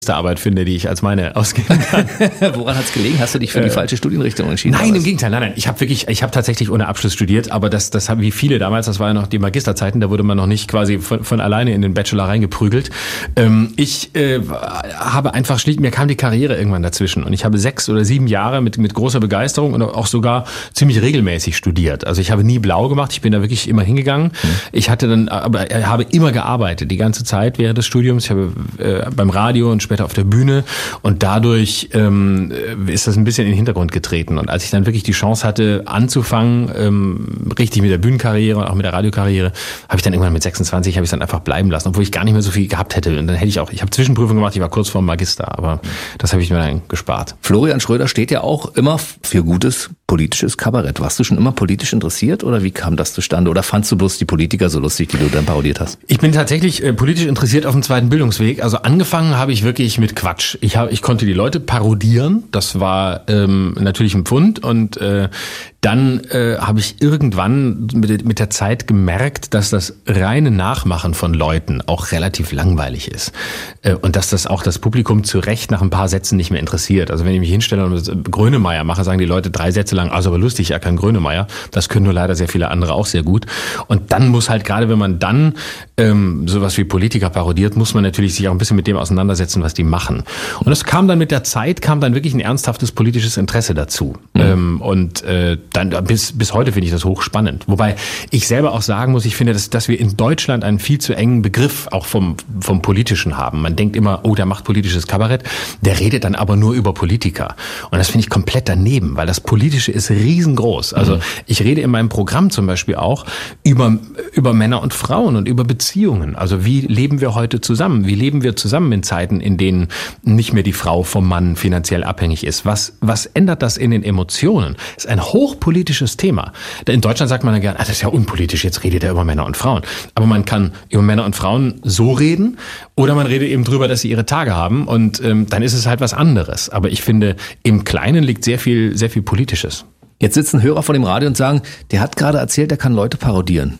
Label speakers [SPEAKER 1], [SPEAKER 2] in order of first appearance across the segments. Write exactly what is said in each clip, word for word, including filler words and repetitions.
[SPEAKER 1] Arbeit finde, die ich als meine ausgeben kann.
[SPEAKER 2] Woran hat es gelegen? Hast du dich für die äh, falsche Studienrichtung entschieden?
[SPEAKER 1] Nein, im Gegenteil, nein, nein. Ich habe wirklich, ich habe tatsächlich ohne Abschluss studiert, aber das, das haben wie viele damals, das war ja noch die Magisterzeiten, da wurde man noch nicht quasi von, von alleine in den Bachelor reingeprügelt. Ähm, ich äh, habe einfach schlicht, mir kam die Karriere irgendwann dazwischen und ich habe sechs oder sieben Jahre mit, mit großer Begeisterung und auch sogar ziemlich regelmäßig studiert. Also ich habe nie blau gemacht, ich bin da wirklich immer hingegangen. Hm. Ich hatte dann, aber habe immer gearbeitet, die ganze Zeit während des Studiums. Ich habe äh, beim Radio und später auf der Bühne und dadurch ähm, ist das ein bisschen in den Hintergrund getreten. Und als ich dann wirklich die Chance hatte, anzufangen, ähm, richtig mit der Bühnenkarriere und auch mit der Radiokarriere, habe ich dann irgendwann mit sechsundzwanzig habe ich dann einfach bleiben lassen, obwohl ich gar nicht mehr so viel gehabt hätte. Und dann hätte ich auch, ich habe Zwischenprüfung gemacht, ich war kurz vor dem Magister, aber das habe ich mir dann gespart.
[SPEAKER 2] Florian Schröder steht ja auch immer für gutes politisches Kabarett. Warst du schon immer politisch interessiert oder wie kam das zustande? Oder fandst du bloß die Politiker so lustig, die du dann parodiert hast?
[SPEAKER 1] Ich bin tatsächlich äh, politisch interessiert auf dem zweiten Bildungsweg. Also angefangen habe ich wirklich mit Quatsch. Ich, hab, ich konnte die Leute parodieren. Das war ähm, natürlich ein Pfund. Und äh, dann äh, habe ich irgendwann mit, mit der Zeit gemerkt, dass das reine Nachmachen von Leuten auch relativ langweilig ist. Äh, und dass das auch das Publikum zu Recht nach ein paar Sätzen nicht mehr interessiert. Also wenn ich mich hinstelle und Grönemeyer mache, sagen die Leute drei Sätze lang, also aber lustig, er kann Grönemeyer. Das können nur leider sehr viele andere auch sehr gut. Und dann muss halt, gerade wenn man dann ähm, sowas wie Politiker parodiert, muss man natürlich sich auch ein bisschen mit dem auseinandersetzen, was die machen. Und das kam dann mit der Zeit, kam dann wirklich ein ernsthaftes politisches Interesse dazu. Mhm. Ähm, und äh, dann bis bis heute finde ich das hochspannend. Wobei ich selber auch sagen muss, ich finde, dass, dass wir in Deutschland einen viel zu engen Begriff auch vom vom Politischen haben. Man denkt immer, oh, der macht politisches Kabarett, der redet dann aber nur über Politiker. Und das finde ich komplett daneben, weil das Politische ist riesengroß. Also mhm. ich rede in meinem Programm zum Beispiel auch über über Männer und Frauen und über Beziehungen. Also wie leben wir heute zusammen? Wie leben wir zusammen in Zeiten, in denen nicht mehr die Frau vom Mann finanziell abhängig ist? Was was ändert das in den Emotionen? Das ist ein hochpolitisches Thema. In Deutschland sagt man dann gerne, ah, das ist ja unpolitisch, jetzt redet er über Männer und Frauen. Aber man kann über Männer und Frauen so reden oder man redet eben drüber, dass sie ihre Tage haben und ähm, dann ist es halt was anderes. Aber ich finde, im Kleinen liegt sehr viel, sehr viel Politisches.
[SPEAKER 2] Jetzt sitzen Hörer vor dem Radio und sagen, der hat gerade erzählt, der kann Leute parodieren.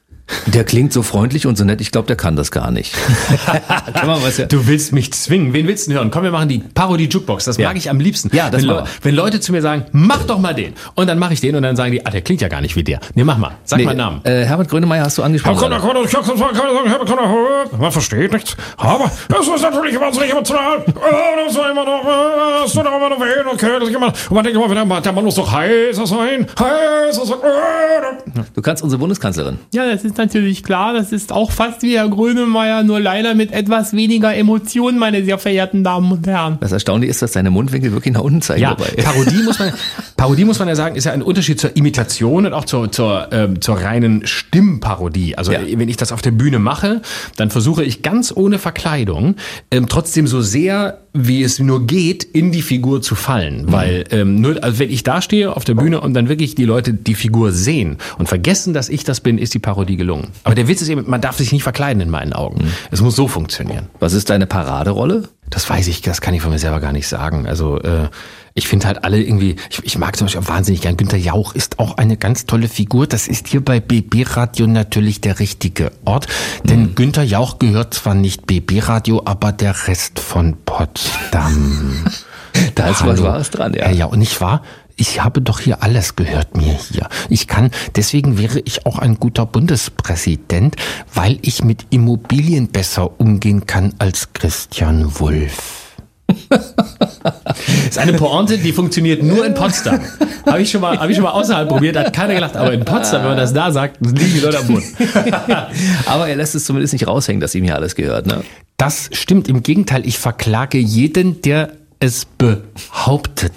[SPEAKER 2] Der klingt so freundlich und so nett, ich glaube, der kann das gar nicht.
[SPEAKER 1] Kann man was ja. Du willst mich zwingen. Wen willst du hören? Komm, wir machen die Parodie-Jukebox. Das ja. mag ich am liebsten.
[SPEAKER 2] Ja, das
[SPEAKER 1] wenn,
[SPEAKER 2] Le-
[SPEAKER 1] wenn Leute zu mir sagen, mach doch mal den. Und dann mache ich den und dann sagen die, ah, der klingt ja gar nicht wie der. Nee, mach mal. Sag nee, mal einen Namen.
[SPEAKER 2] Äh, Herbert Grönemeyer hast du angesprochen.
[SPEAKER 3] Herr Grönemeyer, ich kann sagen, Herbert Grönemeyer, man versteht nichts. Aber das ist natürlich wahnsinnig emotional. Das war immer noch, das tut immer noch weh. Okay, das immer, und man denkt immer, der Mann muss doch heißer sein. Heißer sein.
[SPEAKER 2] Du kannst unsere Bundeskanzlerin.
[SPEAKER 4] Ja, das ist natürlich klar. Das ist auch fast wie Herr Grönemeyer, nur leider mit etwas weniger Emotionen, meine sehr verehrten Damen und Herren.
[SPEAKER 2] Das Erstaunliche ist, dass deine Mundwinkel wirklich nach unten zeigen
[SPEAKER 1] ja,
[SPEAKER 2] dabei.
[SPEAKER 1] Parodie muss man, Parodie muss man ja sagen, ist ja ein Unterschied zur Imitation und auch zur, zur, ähm, zur reinen Stimmparodie. Also ja. wenn ich das auf der Bühne mache, dann versuche ich ganz ohne Verkleidung ähm, trotzdem so sehr, wie es nur geht, in die Figur zu fallen. Mhm. Weil ähm, nur, also wenn ich da stehe auf der Bühne und dann wirklich die Leute die Figur sehen und vergessen, dass ich das bin, ist die Parodie gelungen. Aber der Witz ist eben, man darf sich nicht verkleiden in meinen Augen. Mhm. Es muss so funktionieren.
[SPEAKER 2] Was ist deine Paraderolle?
[SPEAKER 1] Das weiß ich, das kann ich von mir selber gar nicht sagen. Also äh, ich finde halt alle irgendwie, ich, ich mag zum Beispiel auch wahnsinnig gern, Günther Jauch ist auch eine ganz tolle Figur. Das ist hier bei B B Radio natürlich der richtige Ort. Denn mhm. Günther Jauch gehört zwar nicht B B Radio, aber der Rest von Potsdam.
[SPEAKER 2] Da ist was Wahres dran, ja.
[SPEAKER 1] Ja, und nicht wahr? Ich habe doch hier alles gehört mir hier. Ich kann, deswegen wäre ich auch ein guter Bundespräsident, weil ich mit Immobilien besser umgehen kann als Christian Wulff. Das ist eine Pointe, die funktioniert nur in Potsdam. Habe ich schon mal, habe ich schon mal außerhalb probiert, hat keiner gelacht. Aber in Potsdam, wenn man das da sagt, liegen die Leute am Boden.
[SPEAKER 2] Aber er lässt es zumindest nicht raushängen, dass ihm hier alles gehört, ne?
[SPEAKER 1] Das stimmt. Im Gegenteil, ich verklage jeden, der es behauptet.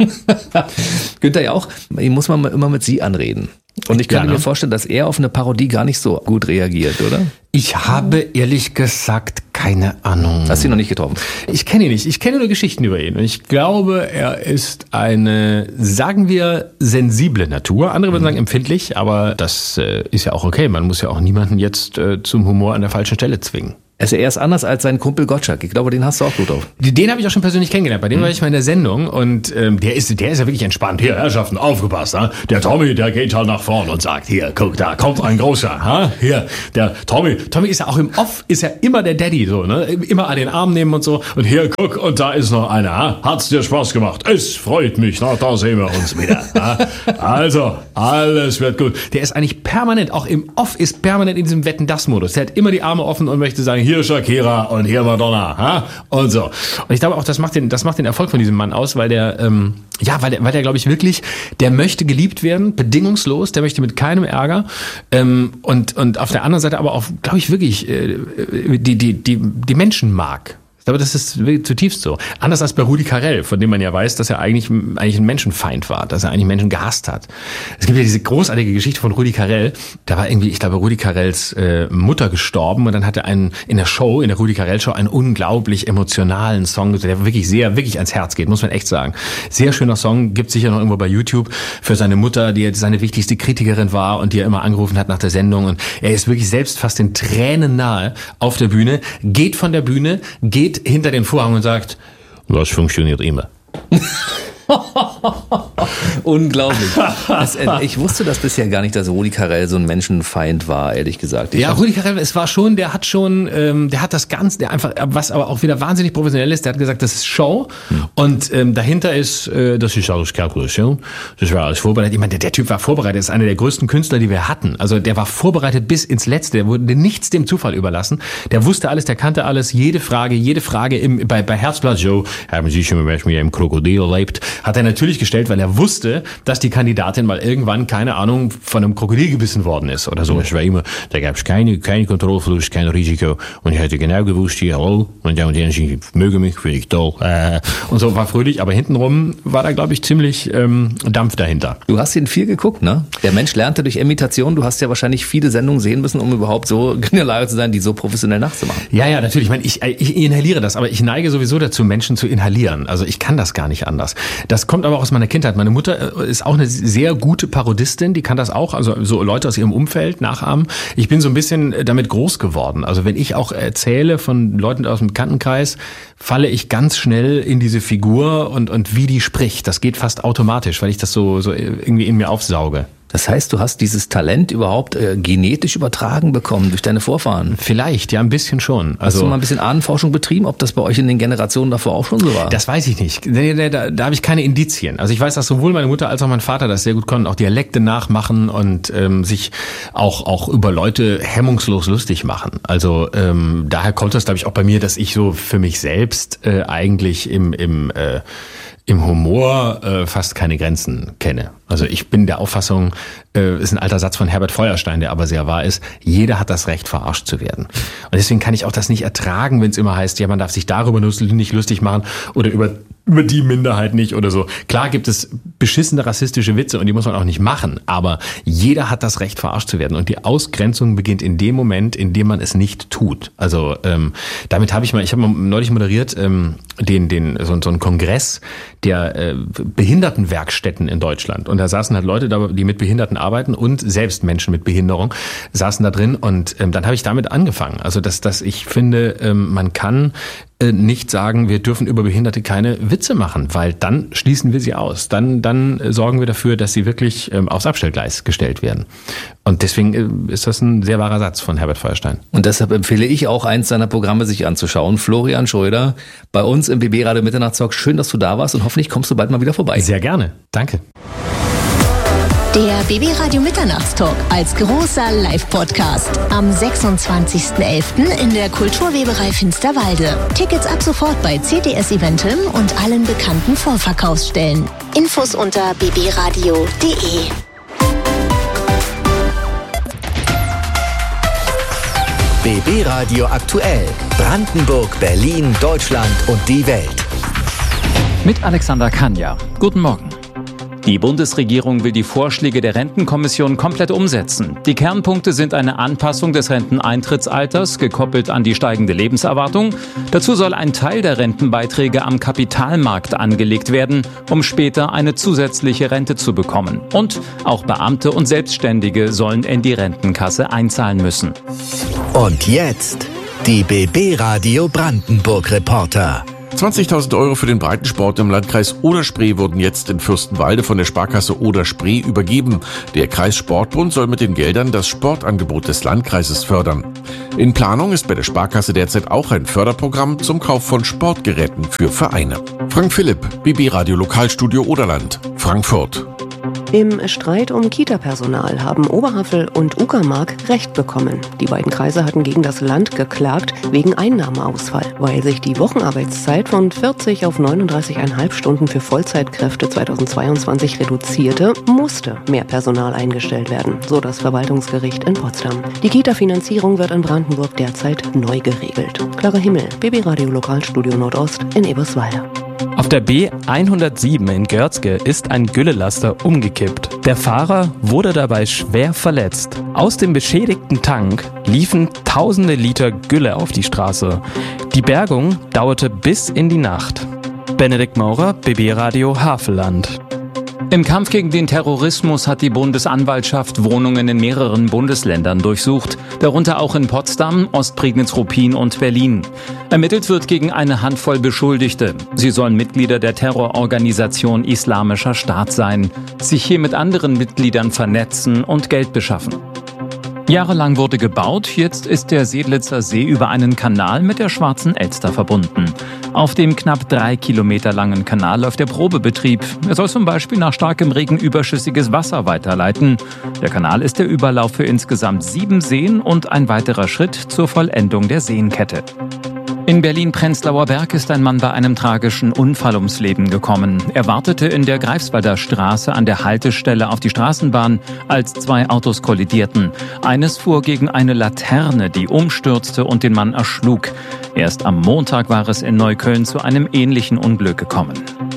[SPEAKER 2] Günther Jauch, ihn muss man immer mit Sie anreden. Und ich könnte
[SPEAKER 1] ja, ne?
[SPEAKER 2] mir vorstellen, dass er auf eine Parodie gar nicht so gut reagiert, oder?
[SPEAKER 1] Ich habe ehrlich gesagt keine Ahnung.
[SPEAKER 2] Hast du ihn noch nicht getroffen?
[SPEAKER 1] Ich kenne ihn nicht. Ich kenne nur Geschichten über ihn. Und ich glaube, er ist eine, sagen wir, sensible Natur. Andere würden sagen empfindlich, aber das äh, ist ja auch okay. Man muss ja auch niemanden jetzt äh, zum Humor an der falschen Stelle zwingen.
[SPEAKER 2] Also er ist anders als sein Kumpel Gottschalk. Ich glaube, den hast du auch gut auf.
[SPEAKER 1] Den habe ich auch schon persönlich kennengelernt. Bei dem war ich mal in der Sendung und ähm, der ist der ist ja wirklich entspannt. Hier, Herrschaften, aufgepasst. Ha? Der Tommy, der geht halt nach vorne und sagt, hier, guck, da kommt ein großer. Ha? Hier, der Tommy. Tommy ist ja auch im Off, ist ja immer der Daddy, so, ne? Immer an den Arm nehmen und so. Und hier, guck, und da ist noch einer. Ha? Hat's dir Spaß gemacht? Es freut mich. Na, da sehen wir uns wieder. Ha? Also, alles wird gut. Der ist eigentlich permanent, auch im Off ist permanent in diesem Wetten-Das-Modus. Der hat immer die Arme offen und möchte sagen, hier Shakira und hier Madonna, ha? Und so. Und ich glaube auch, das macht den, das macht den Erfolg von diesem Mann aus, weil der, ähm, ja, weil der, weil der, glaube ich, wirklich, der möchte geliebt werden, bedingungslos, der möchte mit keinem Ärger, ähm, und, und auf der anderen Seite aber auch, glaube ich, wirklich, äh, die, die, die, die Menschen mag. Ich glaube, das ist zutiefst so. Anders als bei Rudi Carrell, von dem man ja weiß, dass er eigentlich, eigentlich ein Menschenfeind war, dass er eigentlich Menschen gehasst hat. Es gibt ja diese großartige Geschichte von Rudi Carrell. Da war irgendwie, ich glaube, Rudi Carrells äh, Mutter gestorben und dann hat er einen, in der Show, in der Rudi Carrell Show, einen unglaublich emotionalen Song, der wirklich sehr, wirklich ans Herz geht, muss man echt sagen. Sehr schöner Song, gibt sicher noch irgendwo bei YouTube für seine Mutter, die seine wichtigste Kritikerin war und die er immer angerufen hat nach der Sendung. Und er ist wirklich selbst fast den Tränen nahe auf der Bühne, geht von der Bühne, geht hinter den Vorhang und sagt, das funktioniert immer.
[SPEAKER 2] Unglaublich. Das, äh, ich wusste das bisher gar nicht, dass Rudi Carrell so ein Menschenfeind war, ehrlich gesagt. Ich
[SPEAKER 1] ja, Rudi Carrell, es war schon, der hat schon, ähm, der hat das Ganze, der einfach, was aber auch wieder wahnsinnig professionell ist, der hat gesagt, das ist Show hm. und ähm, dahinter ist, äh, das ist alles Kalkulation, das war alles vorbereitet. Ich meine, der, der Typ war vorbereitet, ist einer der größten Künstler, die wir hatten. Also der war vorbereitet bis ins Letzte, der wurde nichts dem Zufall überlassen. Der wusste alles, der kannte alles, jede Frage, jede Frage im, bei, bei Herzblatt Joe, haben Sie schon mal mit einem Krokodil erlebt? Hat er natürlich gestellt, weil er wusste, dass die Kandidatin mal irgendwann, keine Ahnung, von einem Krokodil gebissen worden ist oder so. Es war immer, da gab es keine, keine Kontrollverlust, kein Risiko. Und ich hatte genau gewusst, hier, hallo, und ja, und die, ich möge mich, finde ich toll. Äh, und so war fröhlich, aber hintenrum war da, glaube ich, ziemlich ähm, Dampf dahinter.
[SPEAKER 2] Du hast ihn viel geguckt, ne? Der Mensch lernte durch Imitation. Du hast ja wahrscheinlich viele Sendungen sehen müssen, um überhaupt so in der Lage zu sein, die so professionell nachzumachen.
[SPEAKER 1] Ja, ja, natürlich. Ich meine, ich, ich inhaliere das, aber ich neige sowieso dazu, Menschen zu inhalieren. Also ich kann das gar nicht anders. Das kommt aber auch aus meiner Kindheit. Meine Mutter ist auch eine sehr gute Parodistin, die kann das auch, also so Leute aus ihrem Umfeld nachahmen. Ich bin so ein bisschen damit groß geworden. Also wenn ich auch erzähle von Leuten aus dem Bekanntenkreis, falle ich ganz schnell in diese Figur und, und wie die spricht. Das geht fast automatisch, weil ich das so, so irgendwie in mir aufsauge.
[SPEAKER 2] Das heißt, du hast dieses Talent überhaupt äh, genetisch übertragen bekommen durch deine Vorfahren?
[SPEAKER 1] Vielleicht, ja, ein bisschen schon. Also,
[SPEAKER 2] hast du mal ein bisschen Ahnenforschung betrieben, ob das bei euch in den Generationen davor auch schon so war?
[SPEAKER 1] Das weiß ich nicht. Da, da, da habe ich keine Indizien. Also ich weiß, dass sowohl meine Mutter als auch mein Vater das sehr gut konnten, auch Dialekte nachmachen und ähm, sich auch auch über Leute hemmungslos lustig machen. Also ähm, daher kommt das, glaube ich, auch bei mir, dass ich so für mich selbst äh, eigentlich im im äh, im Humor äh, fast keine Grenzen kenne. Also ich bin der Auffassung, äh, ist ein alter Satz von Herbert Feuerstein, der aber sehr wahr ist, jeder hat das Recht, verarscht zu werden. Und deswegen kann ich auch das nicht ertragen, wenn es immer heißt, ja, man darf sich darüber nicht lustig machen oder über über die Minderheit nicht oder so. Klar gibt es beschissene rassistische Witze und die muss man auch nicht machen, aber jeder hat das Recht, verarscht zu werden. Und die Ausgrenzung beginnt in dem Moment, in dem man es nicht tut. Also ähm, damit habe ich mal, ich habe mal neulich moderiert ähm, den den so, so einen Kongress der äh, Behindertenwerkstätten in Deutschland. Und da saßen halt Leute, da, die mit Behinderten arbeiten und selbst Menschen mit Behinderung saßen da drin. Und ähm, dann habe ich damit angefangen. Also dass, dass ich finde, ähm, man kann äh, nicht sagen, wir dürfen über Behinderte keine Witze machen, weil dann schließen wir sie aus. Dann, dann äh, sorgen wir dafür, dass sie wirklich ähm, aufs Abstellgleis gestellt werden. Und deswegen äh, ist das ein sehr wahrer Satz von Herbert Feuerstein.
[SPEAKER 2] Und deshalb empfehle ich auch, eins seiner Programme sich anzuschauen. Florian Schröder bei uns im B B Radio Mitternachtstalk. Schön, dass du da warst und hoffentlich kommst du bald mal wieder vorbei.
[SPEAKER 1] Sehr gerne. Danke.
[SPEAKER 5] Der B B Radio Mitternachtstalk als großer Live-Podcast am sechsundzwanzigsten elften in der Kulturweberei Finsterwalde. Tickets ab sofort bei C T S Eventim und allen bekannten Vorverkaufsstellen. Infos unter b b radio punkt d e.
[SPEAKER 6] B B Radio aktuell. Brandenburg, Berlin, Deutschland und die Welt.
[SPEAKER 7] Mit Alexander Kanja. Guten Morgen. Die Bundesregierung will die Vorschläge der Rentenkommission komplett umsetzen. Die Kernpunkte sind eine Anpassung des Renteneintrittsalters, gekoppelt an die steigende Lebenserwartung. Dazu soll ein Teil der Rentenbeiträge am Kapitalmarkt angelegt werden, um später eine zusätzliche Rente zu bekommen. Und auch Beamte und Selbstständige sollen in die Rentenkasse einzahlen müssen.
[SPEAKER 6] Und jetzt Die B B Radio Brandenburg Reporter.
[SPEAKER 8] zwanzigtausend Euro für den Breitensport im Landkreis Oder-Spree wurden jetzt in Fürstenwalde von der Sparkasse Oder-Spree übergeben. Der Kreissportbund soll mit den Geldern das Sportangebot des Landkreises fördern. In Planung ist bei der Sparkasse derzeit auch ein Förderprogramm zum Kauf von Sportgeräten für Vereine. Frank Philipp, B B Radio Lokalstudio Oderland, Frankfurt.
[SPEAKER 9] Im Streit um Kita-Personal haben Oberhavel und Uckermark Recht bekommen. Die beiden Kreise hatten gegen das Land geklagt wegen Einnahmeausfall. Weil sich die Wochenarbeitszeit von vierzig auf neununddreißig Komma fünf Stunden für Vollzeitkräfte zweitausendzweiundzwanzig reduzierte, musste mehr Personal eingestellt werden, so das Verwaltungsgericht in Potsdam. Die Kita-Finanzierung wird in Brandenburg derzeit neu geregelt. Clara Himmel, B B Radio Lokalstudio Nordost in Eberswalde.
[SPEAKER 10] Auf der B hundertsieben in Görzge ist ein Güllelaster umgekippt. Der Fahrer wurde dabei schwer verletzt. Aus dem beschädigten Tank liefen tausende Liter Gülle auf die Straße. Die Bergung dauerte bis in die Nacht. Benedikt Maurer, B B Radio Havelland.
[SPEAKER 7] Im Kampf gegen den Terrorismus hat die Bundesanwaltschaft Wohnungen in mehreren Bundesländern durchsucht, darunter auch in Potsdam, Ostprignitz-Ruppin und Berlin. Ermittelt wird gegen eine Handvoll Beschuldigte. Sie sollen Mitglieder der Terrororganisation Islamischer Staat sein, sich hier mit anderen Mitgliedern vernetzen und Geld beschaffen. Jahrelang wurde gebaut, jetzt ist der Sedlitzer See über einen Kanal mit der Schwarzen Elster verbunden. Auf dem knapp drei Kilometer langen Kanal läuft der Probebetrieb. Er soll zum Beispiel nach starkem Regen überschüssiges Wasser weiterleiten. Der Kanal ist der Überlauf für insgesamt sieben Seen und ein weiterer Schritt zur Vollendung der Seenkette. In Berlin-Prenzlauer Berg ist ein Mann bei einem tragischen Unfall ums Leben gekommen. Er wartete in der Greifswalder Straße an der Haltestelle auf die Straßenbahn, als zwei Autos kollidierten. Eines fuhr gegen eine Laterne, die umstürzte und den Mann erschlug. Erst am Montag war es in Neukölln zu einem ähnlichen Unglück gekommen.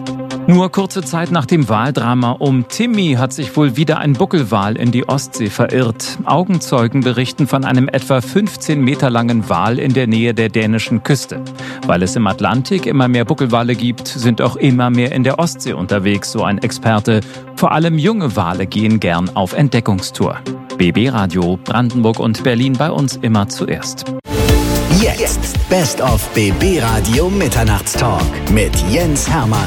[SPEAKER 7] Nur kurze Zeit nach dem Waldrama um Timmy hat sich wohl wieder ein Buckelwal in die Ostsee verirrt. Augenzeugen berichten von einem etwa fünfzehn Meter langen Wal in der Nähe der dänischen Küste. Weil es im Atlantik immer mehr Buckelwale gibt, sind auch immer mehr in der Ostsee unterwegs, so ein Experte. Vor allem junge Wale gehen gern auf Entdeckungstour. B B Radio Brandenburg und Berlin bei uns immer zuerst.
[SPEAKER 6] Jetzt Best of B B Radio Mitternachtstalk mit Jens Hermann.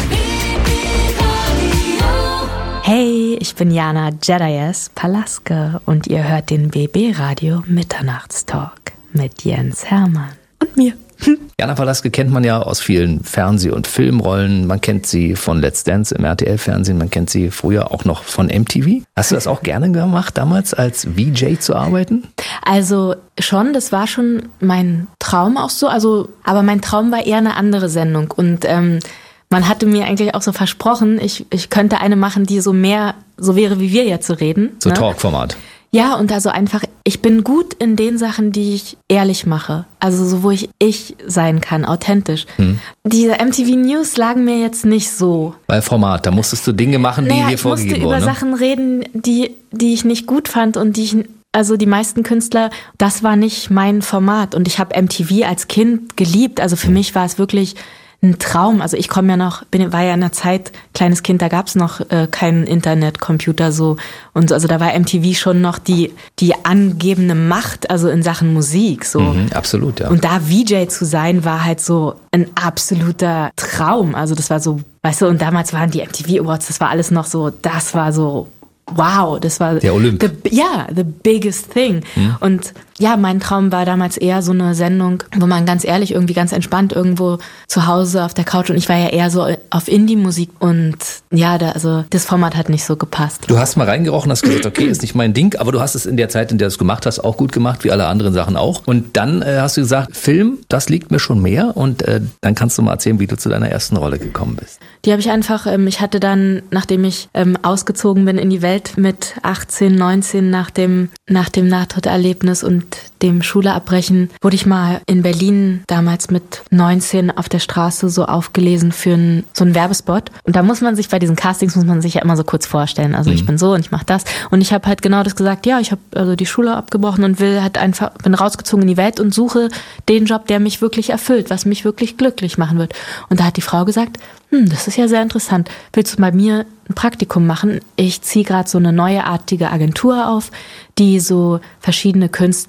[SPEAKER 11] Hey, ich bin Jana Jedayes Palaske und ihr hört den B B Radio Mitternachtstalk mit Jens Hermann und mir.
[SPEAKER 2] Jana Palaske kennt man ja aus vielen Fernseh- und Filmrollen. Man kennt sie von Let's Dance im R T L-Fernsehen. Man kennt sie früher auch noch von M T V. Hast du das auch gerne gemacht, damals als V J zu arbeiten?
[SPEAKER 11] Also schon, das war schon mein Traum auch so. Also, aber mein Traum war eher eine andere Sendung. Und ähm, man hatte mir eigentlich auch so versprochen, ich, ich könnte eine machen, die so mehr so wäre, wie wir jetzt so reden.
[SPEAKER 2] So
[SPEAKER 11] ne?
[SPEAKER 2] Talkformat.
[SPEAKER 11] Ja, und also einfach, ich bin gut in den Sachen, die ich ehrlich mache. Also so, wo ich ich sein kann, authentisch. Hm. Diese M T V News lagen mir jetzt nicht so.
[SPEAKER 2] Bei Format, da musstest du Dinge machen, die
[SPEAKER 11] naja,
[SPEAKER 2] dir vorgegeben wurden.
[SPEAKER 11] Ich musste über
[SPEAKER 2] ne?
[SPEAKER 11] Sachen reden, die, die ich nicht gut fand und die ich, also die meisten Künstler, das war nicht mein Format. Und ich habe M T V als Kind geliebt. Also für hm. mich war es wirklich ein Traum. Also ich komme ja noch, bin, war ja in einer Zeit, kleines Kind, da gab es noch äh, keinen Internetcomputer so. Und also da war M T V schon noch die, die angebende Macht, also in Sachen Musik. So.
[SPEAKER 2] Mhm, absolut, ja.
[SPEAKER 11] Und da V J zu sein, war halt so ein absoluter Traum. Also das war so, weißt du, und damals waren die M T V Awards, das war alles noch so, das war so, wow, das war
[SPEAKER 2] der Olymp.
[SPEAKER 11] The, ja, the biggest thing. Hm. Und ja, mein Traum war damals eher so eine Sendung, wo man ganz ehrlich irgendwie ganz entspannt irgendwo zu Hause auf der Couch, und ich war ja eher so auf Indie-Musik, und ja, da, also das Format hat nicht so gepasst.
[SPEAKER 2] Du hast mal reingerochen, hast gesagt, okay, ist nicht mein Ding, aber du hast es in der Zeit, in der du es gemacht hast, auch gut gemacht, wie alle anderen Sachen auch. Und dann äh, hast du gesagt, Film, das liegt mir schon mehr, und äh, dann kannst du mal erzählen, wie du zu deiner ersten Rolle gekommen bist.
[SPEAKER 11] Die habe ich einfach, ähm, ich hatte dann, nachdem ich ähm, ausgezogen bin in die Welt mit achtzehn, neunzehn, nach dem, nach dem Nahtoderlebnis und dem Schuleabbrechen, wurde ich mal in Berlin damals mit neunzehn auf der Straße so aufgelesen für einen, so einen Werbespot. Und da muss man sich, bei diesen Castings muss man sich ja immer so kurz vorstellen. Also mhm. ich bin so und ich mache das. Und ich habe halt genau das gesagt, ja, ich habe also die Schule abgebrochen und will halt einfach, bin rausgezogen in die Welt und suche den Job, der mich wirklich erfüllt, was mich wirklich glücklich machen wird. Und da hat die Frau gesagt, hm, das ist ja sehr interessant. Willst du bei mir ein Praktikum machen? Ich ziehe gerade so eine neuartige Agentur auf, die so verschiedene Künstler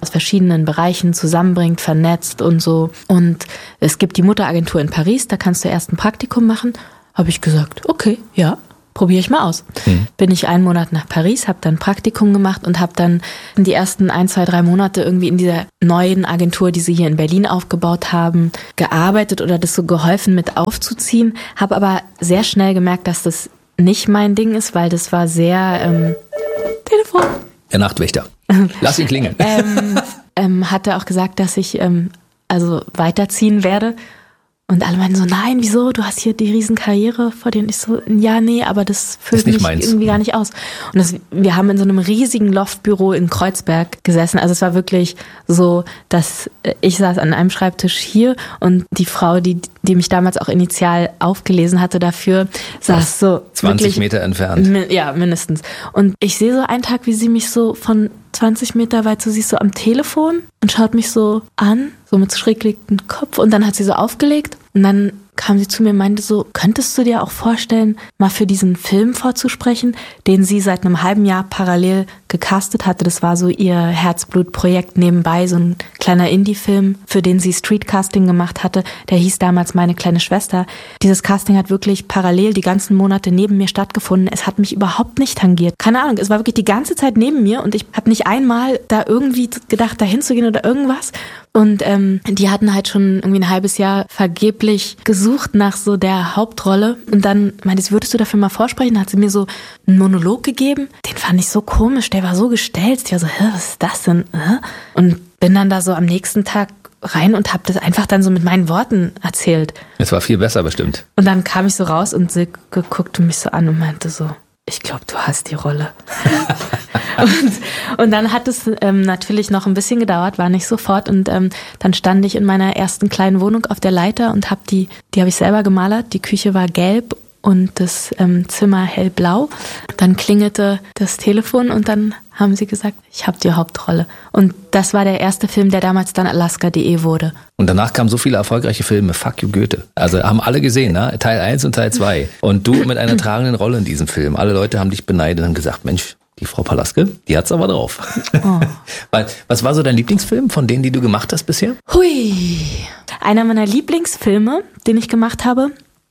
[SPEAKER 11] aus verschiedenen Bereichen zusammenbringt, vernetzt und so. Und es gibt die Mutteragentur in Paris, da kannst du erst ein Praktikum machen. Habe ich gesagt, okay, ja, probiere ich mal aus. Hm. Bin ich einen Monat nach Paris, habe dann ein Praktikum gemacht und habe dann die ersten ein, zwei, drei Monate irgendwie in dieser neuen Agentur, die sie hier in Berlin aufgebaut haben, gearbeitet oder das so geholfen mit aufzuziehen. Habe aber sehr schnell gemerkt, dass das nicht mein Ding ist, weil das war sehr... Ähm, Telefon.
[SPEAKER 2] Der Nachtwächter. Lass ihn klingeln.
[SPEAKER 11] ähm, ähm, hatte auch gesagt, dass ich ähm, also weiterziehen werde. Und alle meinten so, nein, wieso? Du hast hier die Riesenkarriere vor dir. Und ich so, ja, nee, aber das füllt mich meins. irgendwie gar nicht aus. Und das, wir haben in so einem riesigen Loftbüro in Kreuzberg gesessen. Also es war wirklich so, dass ich saß an einem Schreibtisch hier und die Frau, die, die mich damals auch initial aufgelesen hatte dafür, saß so
[SPEAKER 2] zwanzig
[SPEAKER 11] wirklich,
[SPEAKER 2] Meter entfernt.
[SPEAKER 11] Mi- ja, mindestens. Und ich sehe so einen Tag, wie sie mich so von zwanzig Meter weit, so siehst du am Telefon und schaut mich so an, so mit schräg gelegtem Kopf, und dann hat sie so aufgelegt und dann kam sie zu mir und meinte so, könntest du dir auch vorstellen, mal für diesen Film vorzusprechen, den sie seit einem halben Jahr parallel gecastet hatte. Das war so ihr Herzblutprojekt nebenbei, so ein kleiner Indie-Film, für den sie Streetcasting gemacht hatte. Der hieß damals Meine kleine Schwester. Dieses Casting hat wirklich parallel die ganzen Monate neben mir stattgefunden. Es hat mich überhaupt nicht tangiert. Keine Ahnung, es war wirklich die ganze Zeit neben mir und ich habe nicht einmal da irgendwie gedacht, da hinzugehen oder irgendwas. Und ähm, die hatten halt schon irgendwie ein halbes Jahr vergeblich gesucht nach so der Hauptrolle. Und dann meinte sie, würdest du dafür mal vorsprechen? Dann hat sie mir so einen Monolog gegeben. Den fand ich so komisch, der war so gestellt. Ich war so, hä, was ist das denn? Und bin dann da so am nächsten Tag rein und habe das einfach dann so mit meinen Worten erzählt.
[SPEAKER 2] Es war viel besser bestimmt.
[SPEAKER 11] Und dann kam ich so raus und sie guckte mich so an und meinte so, ich glaube, du hast die Rolle. und, und dann hat es ähm, natürlich noch ein bisschen gedauert, war nicht sofort. Und ähm, dann stand ich in meiner ersten kleinen Wohnung auf der Leiter und habe die, die habe ich selber gemalert. Die Küche war gelb und das ähm, Zimmer hellblau. Dann klingelte das Telefon und dann haben sie gesagt, ich habe die Hauptrolle. Und das war der erste Film, der damals dann Alaska punkt de wurde.
[SPEAKER 2] Und danach kamen so viele erfolgreiche Filme, Fuck you Goethe. Also haben alle gesehen, ne? Teil eins und Teil zwei. Und du mit einer tragenden Rolle in diesem Film. Alle Leute haben dich beneidet und haben gesagt, Mensch, die Frau Palaske, die hat's aber drauf. Oh. Was war so dein Lieblingsfilm von denen, die du gemacht hast bisher?
[SPEAKER 11] Hui. Einer meiner Lieblingsfilme, den ich gemacht habe,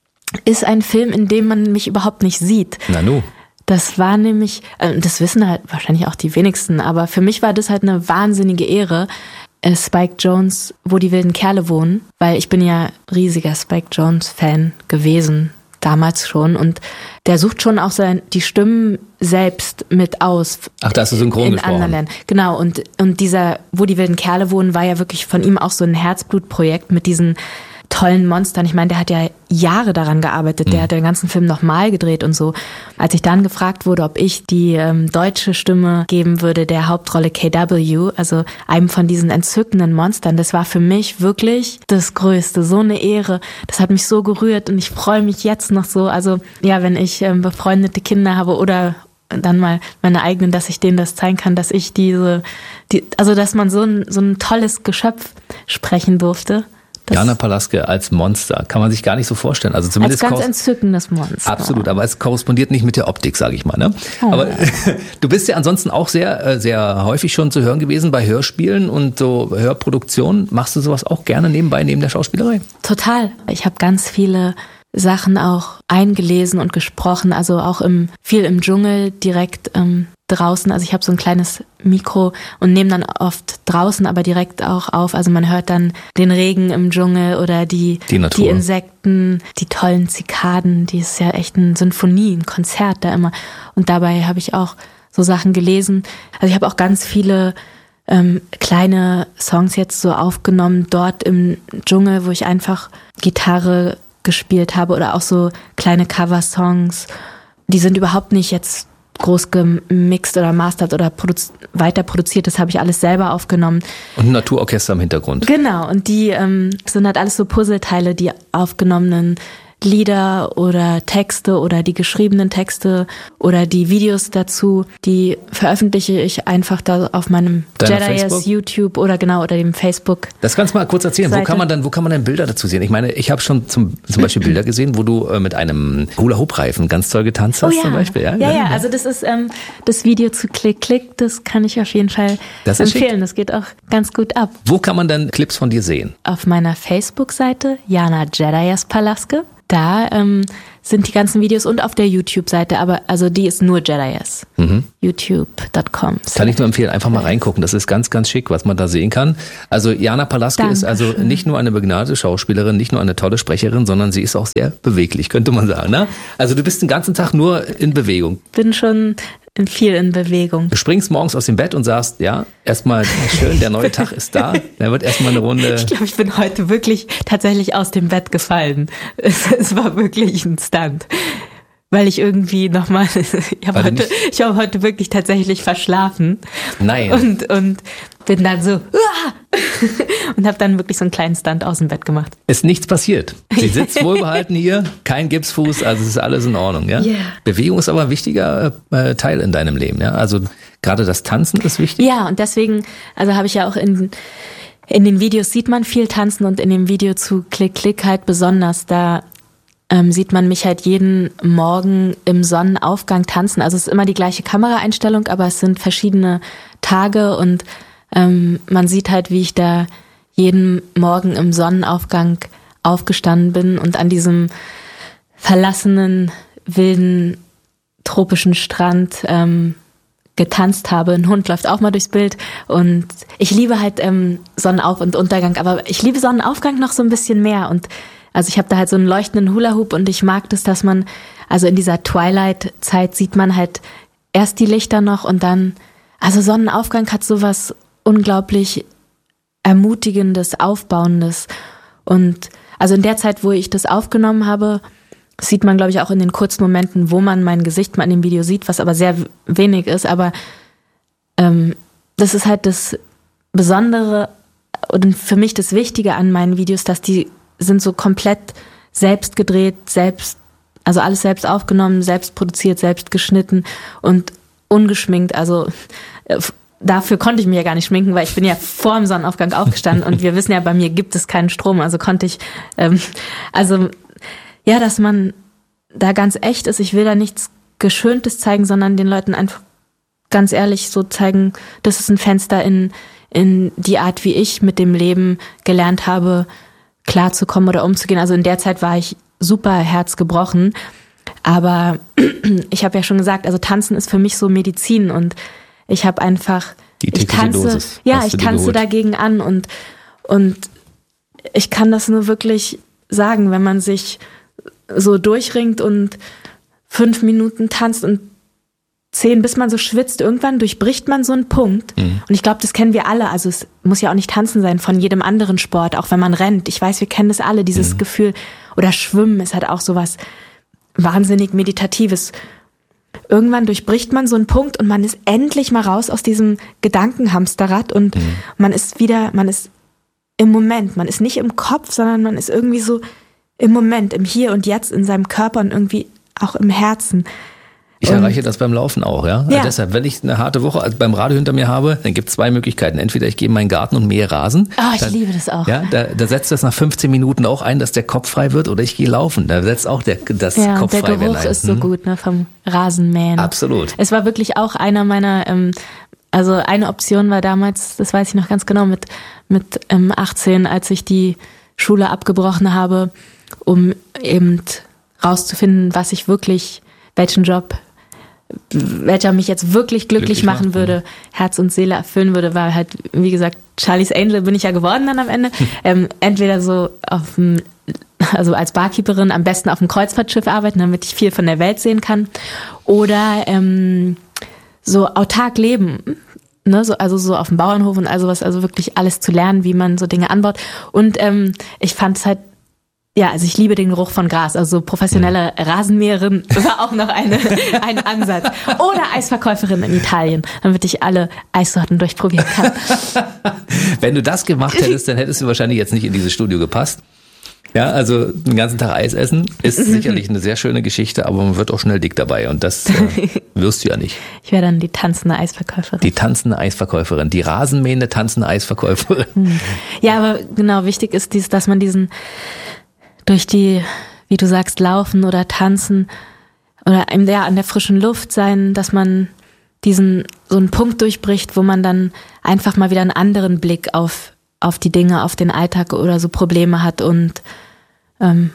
[SPEAKER 11] ist ein Film, in dem man mich überhaupt nicht sieht.
[SPEAKER 2] Nanu.
[SPEAKER 11] Das war nämlich, äh, das wissen halt wahrscheinlich auch die wenigsten, aber für mich war das halt eine wahnsinnige Ehre, äh, Spike Jonze, Wo die wilden Kerle wohnen, weil ich bin ja riesiger Spike Jonze-Fan gewesen, damals schon, und der sucht schon auch sein, die Stimmen selbst mit aus.
[SPEAKER 2] Ach, da hast du synchron
[SPEAKER 11] in
[SPEAKER 2] gesprochen.
[SPEAKER 11] anderen Ländern. Genau, und, und dieser Wo die wilden Kerle wohnen war ja wirklich von ihm auch so ein Herzblutprojekt mit diesen tollen Monstern. Ich meine, der hat ja Jahre daran gearbeitet. Der mhm. hat den ganzen Film nochmal gedreht und so. Als ich dann gefragt wurde, ob ich die ähm, deutsche Stimme geben würde, der Hauptrolle K W, also einem von diesen entzückenden Monstern, das war für mich wirklich das Größte. So eine Ehre. Das hat mich so gerührt und ich freue mich jetzt noch so. Also ja, wenn ich ähm, befreundete Kinder habe oder dann mal meine eigenen, dass ich denen das zeigen kann, dass ich diese, die, also dass man so ein, so ein tolles Geschöpf sprechen durfte. Das
[SPEAKER 2] Jana Palaske als Monster kann man sich gar nicht so vorstellen. Also zumindest
[SPEAKER 11] als ganz entzückendes Monster.
[SPEAKER 2] Absolut, aber es korrespondiert nicht mit der Optik, sage ich mal. Ne?
[SPEAKER 11] Oh.
[SPEAKER 2] Aber du bist ja ansonsten auch sehr, sehr häufig schon zu hören gewesen bei Hörspielen und so Hörproduktionen. Machst du sowas auch gerne nebenbei, neben der Schauspielerei?
[SPEAKER 11] Total. Ich habe ganz viele Sachen auch eingelesen und gesprochen, also auch im viel im Dschungel direkt ähm, draußen. Also ich habe so ein kleines Mikro und nehme dann oft draußen aber direkt auch auf. Also man hört dann den Regen im Dschungel oder die,
[SPEAKER 2] die,
[SPEAKER 11] die Insekten, die tollen Zikaden. Die ist ja echt eine Sinfonie, ein Konzert da immer. Und dabei habe ich auch so Sachen gelesen. Also ich habe auch ganz viele ähm, kleine Songs jetzt so aufgenommen dort im Dschungel, wo ich einfach Gitarre gespielt habe oder auch so kleine Cover-Songs. Die sind überhaupt nicht jetzt groß gemixt oder mastert oder produz- weiter produziert. Das habe ich alles selber aufgenommen.
[SPEAKER 2] Und ein Naturorchester im Hintergrund.
[SPEAKER 11] Genau. Und die ähm, sind halt alles so Puzzleteile, die aufgenommenen Lieder oder Texte oder die geschriebenen Texte oder die Videos dazu, die veröffentliche ich einfach da auf meinem Jedias YouTube oder genau oder dem Facebook.
[SPEAKER 2] Das kannst du mal kurz erzählen. Seite. Wo kann man dann, wo kann man denn Bilder dazu sehen? Ich meine, ich habe schon zum, zum Beispiel Bilder gesehen, wo du äh, mit einem Hula-Hoop-Reifen ganz toll getanzt hast,
[SPEAKER 11] oh, ja.
[SPEAKER 2] zum Beispiel. Ja,
[SPEAKER 11] ja, ja, also das ist ähm, das Video zu Klick, Klick, das kann ich auf jeden Fall das empfehlen. Schick. Das geht auch ganz gut ab.
[SPEAKER 2] Wo kann man denn Clips von dir sehen?
[SPEAKER 11] Auf meiner Facebook-Seite, Jana Jedias Palaske. Da ähm, sind die ganzen Videos und auf der YouTube-Seite, aber also die ist nur Jedias. Mhm. YouTube Punkt com.
[SPEAKER 2] Kann ich nur empfehlen, einfach mal reingucken. Das ist ganz, ganz schick, was man da sehen kann. Also Jana Palaske Dankeschön. Ist also nicht nur eine begnadete Schauspielerin, nicht nur eine tolle Sprecherin, sondern sie ist auch sehr beweglich, könnte man sagen. Ne? Also du bist den ganzen Tag nur in Bewegung.
[SPEAKER 11] Bin schon viel in Bewegung.
[SPEAKER 2] Du springst morgens aus dem Bett und sagst, ja, erstmal schön, der neue Tag ist da. Dann wird erstmal eine Runde.
[SPEAKER 11] Ich glaube, ich bin heute wirklich tatsächlich aus dem Bett gefallen. Es, es war wirklich ein Stunt. Weil ich irgendwie nochmal, ich habe heute, ich habe heute wirklich tatsächlich verschlafen.
[SPEAKER 2] Nein.
[SPEAKER 11] Und, und bin dann so, und habe dann wirklich so einen kleinen Stunt aus dem Bett gemacht.
[SPEAKER 2] Ist nichts passiert. Sie sitzt wohlbehalten hier, kein Gipsfuß, also es ist alles in Ordnung. Ja?
[SPEAKER 11] Yeah.
[SPEAKER 2] Bewegung ist aber ein wichtiger äh, Teil in deinem Leben. Ja? Also gerade das Tanzen ist wichtig.
[SPEAKER 11] Ja, und deswegen, also habe ich ja auch in, in den Videos sieht man viel tanzen und in dem Video zu Klick, Klick halt besonders, da Ähm, sieht man mich halt jeden Morgen im Sonnenaufgang tanzen. Also es ist immer die gleiche Kameraeinstellung, aber es sind verschiedene Tage und ähm, man sieht halt, wie ich da jeden Morgen im Sonnenaufgang aufgestanden bin und an diesem verlassenen, wilden, tropischen Strand ähm, getanzt habe. Ein Hund läuft auch mal durchs Bild und ich liebe halt ähm, Sonnenauf- und Untergang, aber ich liebe Sonnenaufgang noch so ein bisschen mehr und also ich habe da halt so einen leuchtenden Hula-Hoop und ich mag das, dass man, also in dieser Twilight-Zeit sieht man halt erst die Lichter noch und dann, also Sonnenaufgang hat sowas unglaublich Ermutigendes, Aufbauendes. Und also in der Zeit, wo ich das aufgenommen habe, sieht man, glaube ich, auch in den kurzen Momenten, wo man mein Gesicht mal in dem Video sieht, was aber sehr wenig ist. Aber ähm, das ist halt das Besondere und für mich das Wichtige an meinen Videos, dass die sind so komplett selbst gedreht, selbst, also alles selbst aufgenommen, selbst produziert, selbst geschnitten und ungeschminkt. Also äh, dafür konnte ich mich ja gar nicht schminken, weil ich bin ja vor dem Sonnenaufgang aufgestanden und wir wissen ja, bei mir gibt es keinen Strom, also konnte ich, ähm, also ja, dass man da ganz echt ist. Ich will da nichts Geschöntes zeigen, sondern den Leuten einfach ganz ehrlich so zeigen, das ist ein Fenster in, in die Art, wie ich mit dem Leben gelernt habe, klarzukommen oder umzugehen. Also in der Zeit war ich super herzgebrochen. Aber ich habe ja schon gesagt, also Tanzen ist für mich so Medizin und ich habe einfach,
[SPEAKER 2] die
[SPEAKER 11] ich tanze,
[SPEAKER 2] Dosis
[SPEAKER 11] ja, ich tanze dagegen an und, und ich kann das nur wirklich sagen, wenn man sich so durchringt und fünf Minuten tanzt und zehn, bis man so schwitzt, irgendwann durchbricht man so einen Punkt. Mhm. Und ich glaube, das kennen wir alle. Also es muss ja auch nicht Tanzen sein, von jedem anderen Sport, auch wenn man rennt. Ich weiß, wir kennen das alle, dieses mhm. Gefühl. Oder Schwimmen ist halt auch sowas wahnsinnig Meditatives. Irgendwann durchbricht man so einen Punkt und man ist endlich mal raus aus diesem Gedankenhamsterrad und mhm. man ist wieder, man ist im Moment. Man ist nicht im Kopf, sondern man ist irgendwie so im Moment, im Hier und Jetzt, in seinem Körper und irgendwie auch im Herzen.
[SPEAKER 2] Ich erreiche das beim Laufen auch, ja.
[SPEAKER 11] ja.
[SPEAKER 2] Also deshalb, wenn ich eine harte Woche beim Radio hinter mir habe, dann gibt es zwei Möglichkeiten. Entweder ich gehe in meinen Garten und mähe Rasen.
[SPEAKER 11] Oh, ich
[SPEAKER 2] dann,
[SPEAKER 11] liebe das auch.
[SPEAKER 2] Ja, da, da setzt das nach fünfzehn Minuten auch ein, dass der Kopf frei wird. Oder ich gehe laufen, da setzt auch der, das
[SPEAKER 11] ja,
[SPEAKER 2] Kopf
[SPEAKER 11] der
[SPEAKER 2] frei
[SPEAKER 11] Geruch
[SPEAKER 2] ein.
[SPEAKER 11] ist so
[SPEAKER 2] hm.
[SPEAKER 11] gut, ne, vom Rasenmähen.
[SPEAKER 2] Absolut.
[SPEAKER 11] Es war wirklich auch einer meiner, ähm, also eine Option war damals, das weiß ich noch ganz genau, mit, mit ähm, achtzehn, als ich die Schule abgebrochen habe, um eben rauszufinden, was ich wirklich, welchen Job, welcher mich jetzt wirklich glücklich, glücklich machen macht, würde, ja. Herz und Seele erfüllen würde, war halt, wie gesagt, Charlie's Angel bin ich ja geworden dann am Ende. ähm, entweder so auf dem, also als Barkeeperin am besten auf dem Kreuzfahrtschiff arbeiten, damit ich viel von der Welt sehen kann. Oder ähm, so autark leben. Ne, so, also so auf dem Bauernhof und all sowas, also wirklich alles zu lernen, wie man so Dinge anbaut. Und ähm, ich fand es halt, ja, also ich liebe den Geruch von Gras, also professionelle Rasenmäherin war auch noch eine, ein Ansatz. Oder Eisverkäuferin in Italien, damit ich alle Eissorten durchprobieren kann.
[SPEAKER 2] Wenn du das gemacht hättest, dann hättest du wahrscheinlich jetzt nicht in dieses Studio gepasst. Ja, also den ganzen Tag Eis essen ist sicherlich eine sehr schöne Geschichte, aber man wird auch schnell dick dabei und das äh, wirst du ja nicht.
[SPEAKER 11] Ich wäre dann die tanzende Eisverkäuferin.
[SPEAKER 2] Die tanzende Eisverkäuferin, die rasenmähende tanzende Eisverkäuferin.
[SPEAKER 11] Hm. Ja, aber genau, wichtig ist dies, dass man diesen durch die, wie du sagst, laufen oder tanzen oder im, ja, an der frischen Luft sein, dass man diesen so einen Punkt durchbricht, wo man dann einfach mal wieder einen anderen Blick auf auf die Dinge, auf den Alltag oder so Probleme hat und ähm,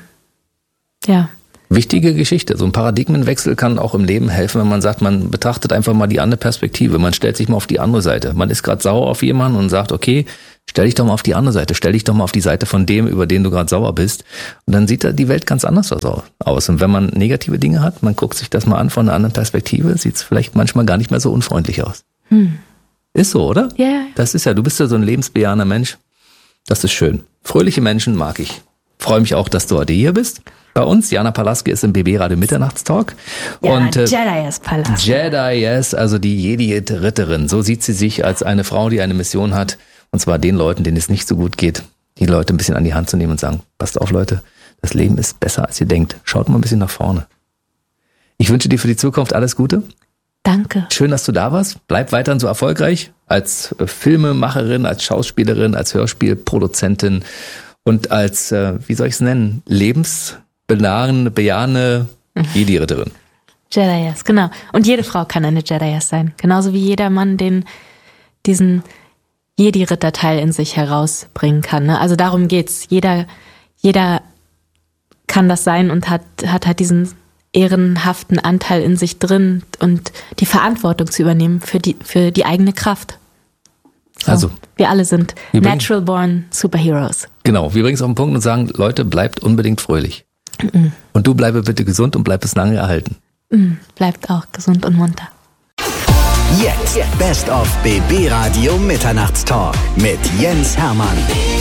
[SPEAKER 11] ja.
[SPEAKER 2] Wichtige Geschichte. So ein Paradigmenwechsel kann auch im Leben helfen, wenn man sagt, man betrachtet einfach mal die andere Perspektive. Man stellt sich mal auf die andere Seite. Man ist gerade sauer auf jemanden und sagt, okay, stell dich doch mal auf die andere Seite. Stell dich doch mal auf die Seite von dem, über den du gerade sauer bist. Und dann sieht da die Welt ganz anders aus. Und wenn man negative Dinge hat, man guckt sich das mal an von einer anderen Perspektive, sieht es vielleicht manchmal gar nicht mehr so unfreundlich aus. Hm. Ist so, oder?
[SPEAKER 11] Ja. Yeah.
[SPEAKER 2] Das ist ja, du bist ja so ein lebensbejahender Mensch. Das ist schön. Fröhliche Menschen mag ich. Freue mich auch, dass du heute hier bist. Bei uns, Jana Palaske ist im B B Radio Mitternachtstalk.
[SPEAKER 11] Ja,
[SPEAKER 2] und äh,
[SPEAKER 11] Jedi ist Palaske.
[SPEAKER 2] Jedi, yes, also die Jedi-Ritterin. So sieht sie sich als eine Frau, die eine Mission hat. Und zwar den Leuten, denen es nicht so gut geht, die Leute ein bisschen an die Hand zu nehmen und sagen, passt auf Leute, das Leben ist besser, als ihr denkt. Schaut mal ein bisschen nach vorne. Ich wünsche dir für die Zukunft alles Gute.
[SPEAKER 11] Danke.
[SPEAKER 2] Schön, dass du da warst. Bleib weiterhin so erfolgreich als Filmemacherin, als Schauspielerin, als Hörspielproduzentin und als, äh, wie soll ich es nennen, lebensbejahende, bejahende Jedi-Ritterin.
[SPEAKER 11] Jedi-Yes, genau. Und jede Frau kann eine Jedi-Yes sein. Genauso wie jeder Mann den diesen Jedi-Ritterteil in sich herausbringen kann. Ne? Also darum geht's. Jeder, jeder kann das sein und hat, hat halt diesen ehrenhaften Anteil in sich drin und die Verantwortung zu übernehmen für die, für die eigene Kraft. So,
[SPEAKER 2] also,
[SPEAKER 11] wir alle sind
[SPEAKER 2] wir
[SPEAKER 11] natural born Superheroes.
[SPEAKER 2] Genau, wir bringen es auf den Punkt und sagen, Leute, bleibt unbedingt fröhlich. Mhm. Und du bleibe bitte gesund und bleib es lange erhalten.
[SPEAKER 11] Mhm, bleibt auch gesund und munter.
[SPEAKER 6] Jetzt Best of B B Radio Mitternachtstalk mit Jens Hermann.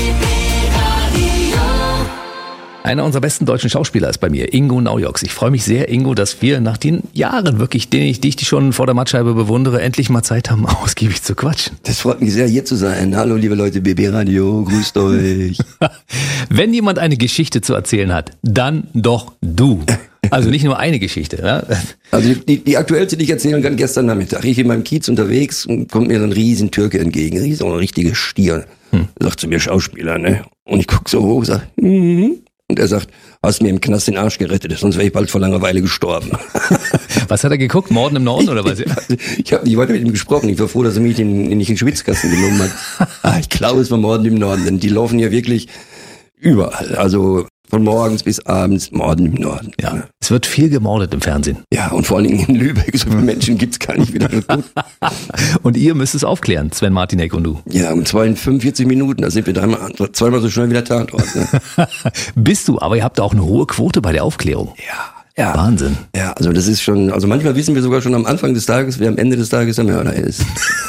[SPEAKER 2] Einer unserer besten deutschen Schauspieler ist bei mir, Ingo Naujoks. Ich freue mich sehr, Ingo, dass wir nach den Jahren wirklich, die ich, die ich schon vor der Mattscheibe bewundere, endlich mal Zeit haben, ausgiebig zu quatschen.
[SPEAKER 12] Das freut mich sehr, hier zu sein. Hallo, liebe Leute, B B Radio, grüßt euch.
[SPEAKER 2] Wenn jemand eine Geschichte zu erzählen hat, dann doch du. Also nicht nur eine Geschichte. Ja?
[SPEAKER 12] Also die, die aktuellste, die ich erzählen kann, gestern Nachmittag. Ich in meinem Kiez unterwegs und kommt mir so ein riesen Türke entgegen, riesen, so ein richtiges Stier. Hm. Sagt zu mir, Schauspieler, ne? Und ich guck so hoch, sag, mhm. Und er sagt, hast mir im Knast den Arsch gerettet, sonst wäre ich bald vor Langeweile gestorben.
[SPEAKER 2] Was hat er geguckt? Morden im Norden oder was?
[SPEAKER 12] Ich habe nicht weiter mit ihm gesprochen. Ich war froh, dass er mich in, nicht in den Schwitzkasten genommen hat. Ich glaube, es war Morden im Norden, denn die laufen ja wirklich überall. Also von morgens bis abends Morden im Norden.
[SPEAKER 2] Ja, es wird viel gemordet im Fernsehen.
[SPEAKER 12] Ja, und vor allen Dingen in Lübeck. So viele Menschen gibt's gar nicht wieder so gut.
[SPEAKER 2] Und ihr müsst es aufklären, Sven Martinek und du.
[SPEAKER 12] Ja, um fünfundvierzig Minuten, da sind wir dreimal, zweimal so schnell wie der Tatort. Ne?
[SPEAKER 2] Bist du, aber ihr habt auch eine hohe Quote bei der Aufklärung.
[SPEAKER 12] Ja. Ja.
[SPEAKER 2] Wahnsinn.
[SPEAKER 12] Ja, also das ist schon, also manchmal wissen wir sogar schon am Anfang des Tages, wer am Ende des Tages der Mörder ist.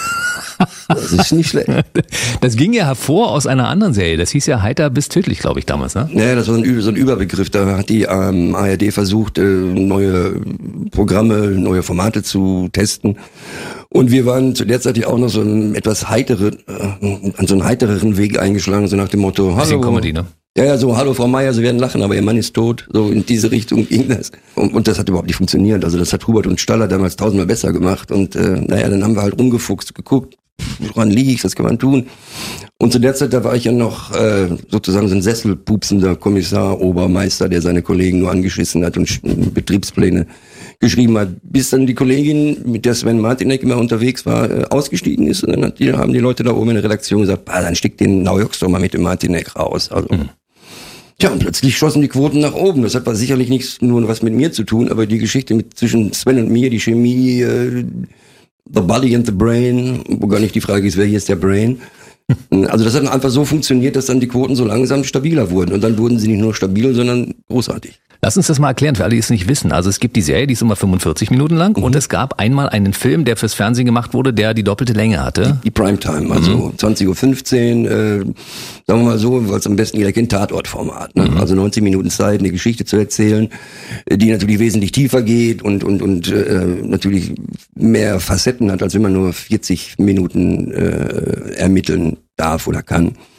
[SPEAKER 12] Das ist nicht schlecht.
[SPEAKER 2] Das ging ja hervor aus einer anderen Serie. Das hieß ja Heiter bis tödlich, glaube ich, damals, ne?
[SPEAKER 12] Naja, das war so ein, so ein Überbegriff. Da hat die ähm, A R D versucht, äh, neue Programme, neue Formate zu testen. Und wir waren zu der Zeit ja auch noch so ein etwas heitere, äh, an so einen heitereren Weg eingeschlagen, so nach dem Motto, hallo.
[SPEAKER 2] Bisschen Comedy, ne?
[SPEAKER 12] Ja, ja, so, hallo Frau Meier, Sie werden lachen, aber Ihr Mann ist tot. So in diese Richtung ging das. Und, und das hat überhaupt nicht funktioniert. Also das hat Hubert und Staller damals tausendmal besser gemacht. Und äh, naja, dann haben wir halt rumgefuchst, geguckt, woran liegt's, was kann man tun. Und zu der Zeit, da war ich ja noch äh, sozusagen so ein sesselpupsender Kommissar, Obermeister, der seine Kollegen nur angeschissen hat und Betriebspläne geschrieben hat, bis dann die Kollegin, mit der Sven Martinek immer unterwegs war, äh, ausgestiegen ist. Und dann hat die, haben die Leute da oben in der Redaktion gesagt, bah, dann steck den Naujoks doch mal mit dem Martinek raus. Also mhm. Tja, und plötzlich schossen die Quoten nach oben. Das hat aber sicherlich nicht nur was mit mir zu tun, aber die Geschichte mit zwischen Sven und mir, die Chemie, äh, the body and the brain, wo gar nicht die Frage ist, wer hier ist der Brain. Also das hat einfach so funktioniert, dass dann die Quoten so langsam stabiler wurden. Und dann wurden sie nicht nur stabil, sondern großartig.
[SPEAKER 2] Lass uns das mal erklären, für alle, die es nicht wissen. Also es gibt die Serie, die ist immer fünfundvierzig Minuten lang mhm. und es gab einmal einen Film, der fürs Fernsehen gemacht wurde, der die doppelte Länge hatte.
[SPEAKER 12] Die, die Primetime, also mhm. zwanzig Uhr fünfzehn, äh, sagen wir mal so, weil es am besten jeder kennt, Tatortformat. Ne? Mhm. Also neunzig Minuten Zeit, eine Geschichte zu erzählen, die natürlich wesentlich tiefer geht und und und äh, natürlich mehr Facetten hat, als wenn man nur vierzig Minuten äh, ermitteln darf oder kann. Mhm.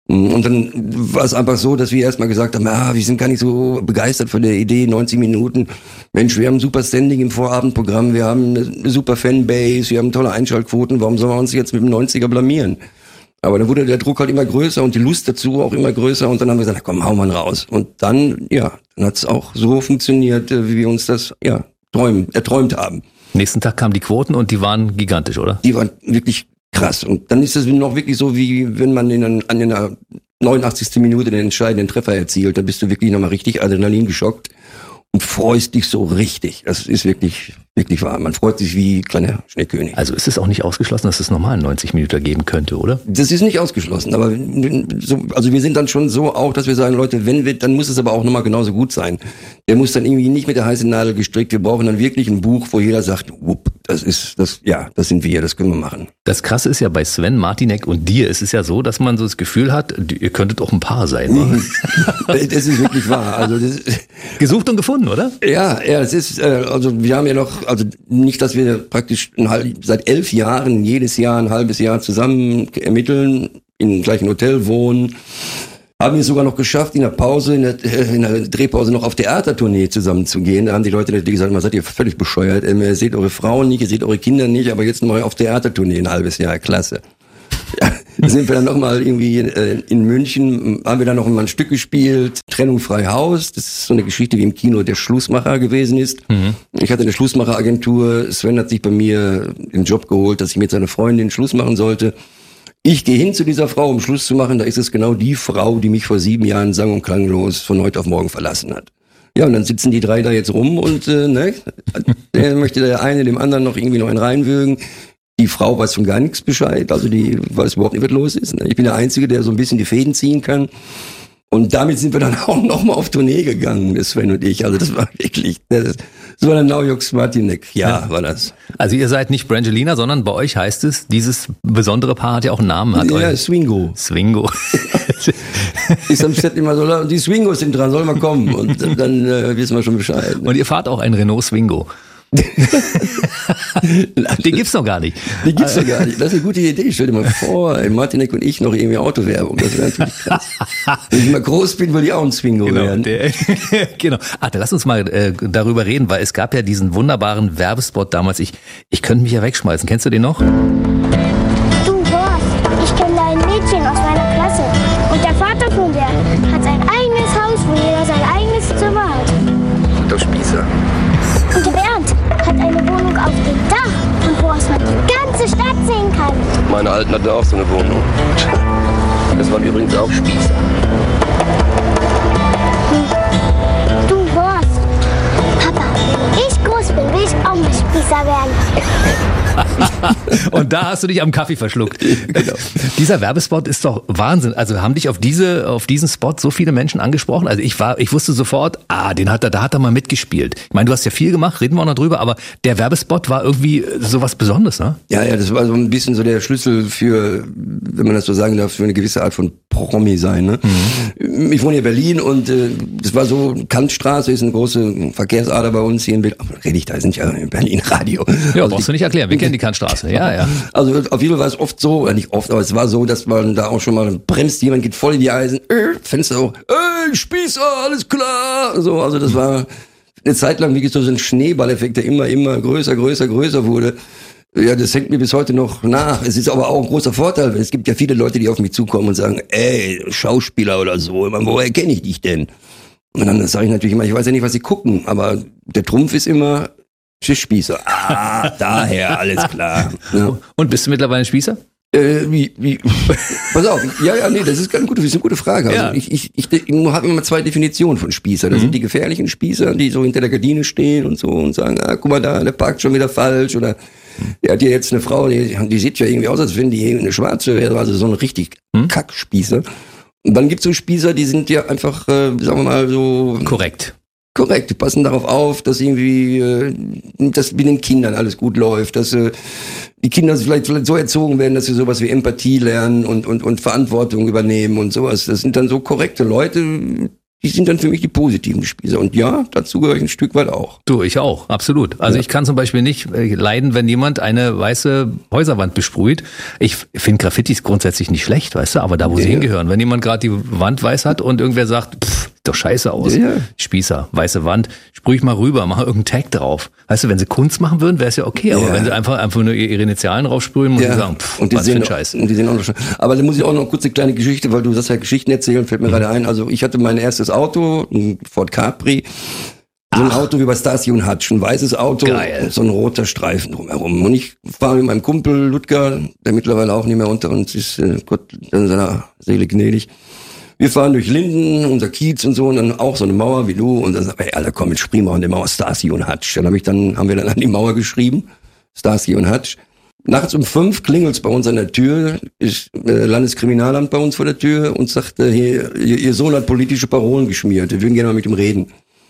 [SPEAKER 12] Und dann war es einfach so, dass wir erstmal gesagt haben, ah, wir sind gar nicht so begeistert von der Idee, neunzig Minuten. Mensch, wir haben ein super Standing im Vorabendprogramm, wir haben eine super Fanbase, wir haben tolle Einschaltquoten, warum sollen wir uns jetzt mit dem neunziger blamieren? Aber dann wurde der Druck halt immer größer und die Lust dazu auch immer größer und dann haben wir gesagt, komm, hau mal raus. Und dann, ja, dann hat es auch so funktioniert, wie wir uns das, ja, träumen, erträumt haben.
[SPEAKER 2] Nächsten Tag kamen die Quoten und die waren gigantisch, oder?
[SPEAKER 12] Die waren wirklich krass. Und dann ist es noch wirklich so, wie wenn man in, an in der neunundachtzigsten Minute den entscheidenden Treffer erzielt. Da bist du wirklich nochmal richtig Adrenalin geschockt und freust dich so richtig. Das ist wirklich, wirklich wahr. Man freut sich wie kleiner Schneekönig.
[SPEAKER 2] Also ist es auch nicht ausgeschlossen, dass es nochmal einen neunzig Minuten geben könnte, oder?
[SPEAKER 12] Das ist nicht ausgeschlossen, aber so, also wir sind dann schon so auch, dass wir sagen, Leute, wenn wir, dann muss es aber auch nochmal genauso gut sein. Der muss dann irgendwie nicht mit der heißen Nadel gestrickt. Wir brauchen dann wirklich ein Buch, wo jeder sagt, wupp, das ist, das, ja, das sind wir, das können wir machen.
[SPEAKER 2] Das Krasse ist ja bei Sven, Martinek und dir, ist es ja so, dass man so das Gefühl hat, ihr könntet auch ein Paar sein. Mhm.
[SPEAKER 12] Das ist wirklich wahr. Also das
[SPEAKER 2] gesucht und gefunden, oder?
[SPEAKER 12] Ja, ja, es ist, äh, also wir haben ja noch, also nicht, dass wir praktisch ein halb, seit elf Jahren jedes Jahr ein halbes Jahr zusammen ermitteln, im gleichen Hotel wohnen. Haben wir es sogar noch geschafft, in der Pause, in der, in der Drehpause noch auf Theatertournee zusammen zu gehen. Da haben die Leute natürlich gesagt, man seid ihr völlig bescheuert. Ihr seht eure Frauen nicht, ihr seht eure Kinder nicht, aber jetzt mal auf Theatertournee ein halbes Jahr. Klasse. Ja, da sind wir dann nochmal irgendwie äh, in München, haben wir dann noch mal ein Stück gespielt, Trennung frei Haus. Das ist so eine Geschichte, wie im Kino der Schlussmacher gewesen ist. Mhm. Ich hatte eine Schlussmacheragentur. Sven hat sich bei mir den Job geholt, dass ich mit seiner Freundin Schluss machen sollte. Ich gehe hin zu dieser Frau, um Schluss zu machen. Da ist es genau die Frau, die mich vor sieben Jahren sang- und klanglos von heute auf morgen verlassen hat. Ja, und dann sitzen die drei da jetzt rum und äh, ne, der möchte der eine dem anderen noch irgendwie noch einen reinwürgen. Die Frau weiß von gar nichts Bescheid, also die weiß überhaupt nicht, was los ist. Ne? Ich bin der Einzige, der so ein bisschen die Fäden ziehen kann. Und damit sind wir dann auch noch mal auf Tournee gegangen, das Sven und ich. Also das war wirklich, das, das war der Naujoks Martinek. Ja, ja, war das.
[SPEAKER 2] Also ihr seid nicht Brangelina, sondern bei euch heißt es, dieses besondere Paar hat ja auch einen Namen. Hat
[SPEAKER 12] ja, Swingo.
[SPEAKER 2] Swingo.
[SPEAKER 12] Ist am Set immer so, die Swingos sind dran, soll mal kommen. Und dann, dann äh, wissen wir schon Bescheid. Ne?
[SPEAKER 2] Und ihr fahrt auch einen Renault Swingo. Den gibt's noch gar nicht.
[SPEAKER 12] Den gibt's noch gar nicht. Das ist eine gute Idee. Stell dir mal vor, ey, Martinek und ich noch irgendwie Autowerbung. Das wäre natürlich krass. Wenn ich mal groß bin, will ich auch ein Swingo
[SPEAKER 2] genau,
[SPEAKER 12] werden.
[SPEAKER 2] Der, genau. Ah, dann lass uns mal äh, darüber reden, weil es gab ja diesen wunderbaren Werbespot damals. Ich, ich könnte mich ja wegschmeißen. Kennst du den noch?
[SPEAKER 13] Du Horst, ich kenne ein Mädchen aus meiner Klasse. Und der Vater von der hat sein eigenes Haus, wo jeder sein eigenes Zimmer hat.
[SPEAKER 12] Und der Spießer.
[SPEAKER 13] Und der Bernd hat eine Wohnung auf dem Dach, von wo aus man die ganze Stadt sehen kann.
[SPEAKER 12] Meine Alten hatten auch so eine Wohnung. Das waren übrigens auch Spießer.
[SPEAKER 13] Du Horst, Papa, wenn ich groß bin, will ich auch mal Spießer werden.
[SPEAKER 2] Und da hast du dich am Kaffee verschluckt. Genau. Dieser Werbespot ist doch Wahnsinn. Also haben dich auf diese, auf diesen Spot so viele Menschen angesprochen? Also ich war, ich wusste sofort, ah, den hat er, da hat er mal mitgespielt. Ich meine, du hast ja viel gemacht, reden wir auch noch drüber, aber der Werbespot war irgendwie sowas Besonderes, ne?
[SPEAKER 12] Ja, ja, das war so ein bisschen so der Schlüssel für, wenn man das so sagen darf, für eine gewisse Art von Promi sein, ne? Mhm. Ich wohne hier in Berlin und äh, das war so, Kantstraße ist eine große Verkehrsader bei uns hier in Berlin. Aber rede ich da, sind ja in Berlin Radio.
[SPEAKER 2] Ja,
[SPEAKER 12] also
[SPEAKER 2] brauchst du nicht erklären, wir kennen die Kantstraße, ja, ja.
[SPEAKER 12] Also auf jeden Fall war es oft so, oder nicht oft, aber es war so, dass man da auch schon mal bremst, jemand geht voll in die Eisen, äh, Fenster hoch, ey, Spießer, alles klar, so, also das war eine Zeit lang wirklich so ein Schneeballeffekt, der immer, immer größer, größer, größer wurde. Ja, das hängt mir bis heute noch nach. Es ist aber auch ein großer Vorteil, weil es gibt ja viele Leute, die auf mich zukommen und sagen, ey, Schauspieler oder so, immer, woher kenne ich dich denn? Und dann sage ich natürlich immer, ich weiß ja nicht, was sie gucken, aber der Trumpf ist immer Spießer. Ah, daher, alles klar. Ja.
[SPEAKER 2] Und bist du mittlerweile ein Spießer?
[SPEAKER 12] Äh, wie, wie, pass auf, ja, ja, nee, das ist eine gute, das ist eine gute Frage. Also ja. ich, ich, ich, ich habe immer zwei Definitionen von Spießer. Das mhm. sind die gefährlichen Spießer, die so hinter der Gardine stehen und so und sagen, ah, guck mal da, der parkt schon wieder falsch oder der hat hier jetzt eine Frau, die, die sieht ja irgendwie aus, als wenn die eine Schwarze wäre, also so ein richtig mhm. Kackspießer. Und dann gibt's so Spießer, die sind ja einfach, äh, sagen wir mal so
[SPEAKER 2] korrekt.
[SPEAKER 12] Korrekt, die passen darauf auf, dass irgendwie, äh, dass mit den Kindern alles gut läuft, dass äh, die Kinder vielleicht, vielleicht so erzogen werden, dass sie sowas wie Empathie lernen und, und, und Verantwortung übernehmen und sowas. Das sind dann so korrekte Leute, die sind dann für mich die positiven Spieler. Und ja, dazu gehöre ich ein Stück weit auch.
[SPEAKER 2] Du, ich auch, absolut. Also ja. Ich kann zum Beispiel nicht äh, leiden, wenn jemand eine weiße Häuserwand besprüht. Ich finde Graffitis grundsätzlich nicht schlecht, weißt du, aber da, wo ja. sie hingehören. Wenn jemand gerade die Wand weiß hat und irgendwer sagt, pff, sieht doch scheiße aus. Ja. Spießer, weiße Wand, sprüh ich mal rüber, mach irgendeinen Tag drauf. Weißt du, wenn sie Kunst machen würden, wäre es ja okay. Aber ja. wenn sie einfach, einfach nur ihre Initialen draufsprühen, muss ja. ich sagen, pff,
[SPEAKER 12] und die
[SPEAKER 2] was
[SPEAKER 12] sehen
[SPEAKER 2] für ein
[SPEAKER 12] auch,
[SPEAKER 2] Scheiß.
[SPEAKER 12] Und die sehen auch noch scheiße. Aber da muss ich auch noch kurz eine kleine Geschichte, weil du sagst ja Geschichten erzählen, fällt mir mhm. gerade ein. Also ich hatte mein erstes Auto, ein Ford Capri. So ein Ach. Auto wie bei Starsky und Hutch, ein weißes Auto, Geil. So ein roter Streifen drumherum. Und ich fahre mit meinem Kumpel Ludger, der mittlerweile auch nicht mehr unter uns ist, äh, Gott in seiner Seele gnädig. Wir fahren durch Linden, unser Kiez und so, und dann auch so eine Mauer wie du. Und dann sagen wir, hey, Alter, komm, jetzt springen wir an der Mauer Starsky und Hutch. Dann, hab ich dann haben wir dann an die Mauer geschrieben, Starsky und Hutch. Nachts um fünf klingelt's bei uns an der Tür, ist äh, Landeskriminalamt bei uns vor der Tür und sagt, äh, hier, ihr, ihr Sohn hat politische Parolen geschmiert, wir würden gerne mal mit ihm reden.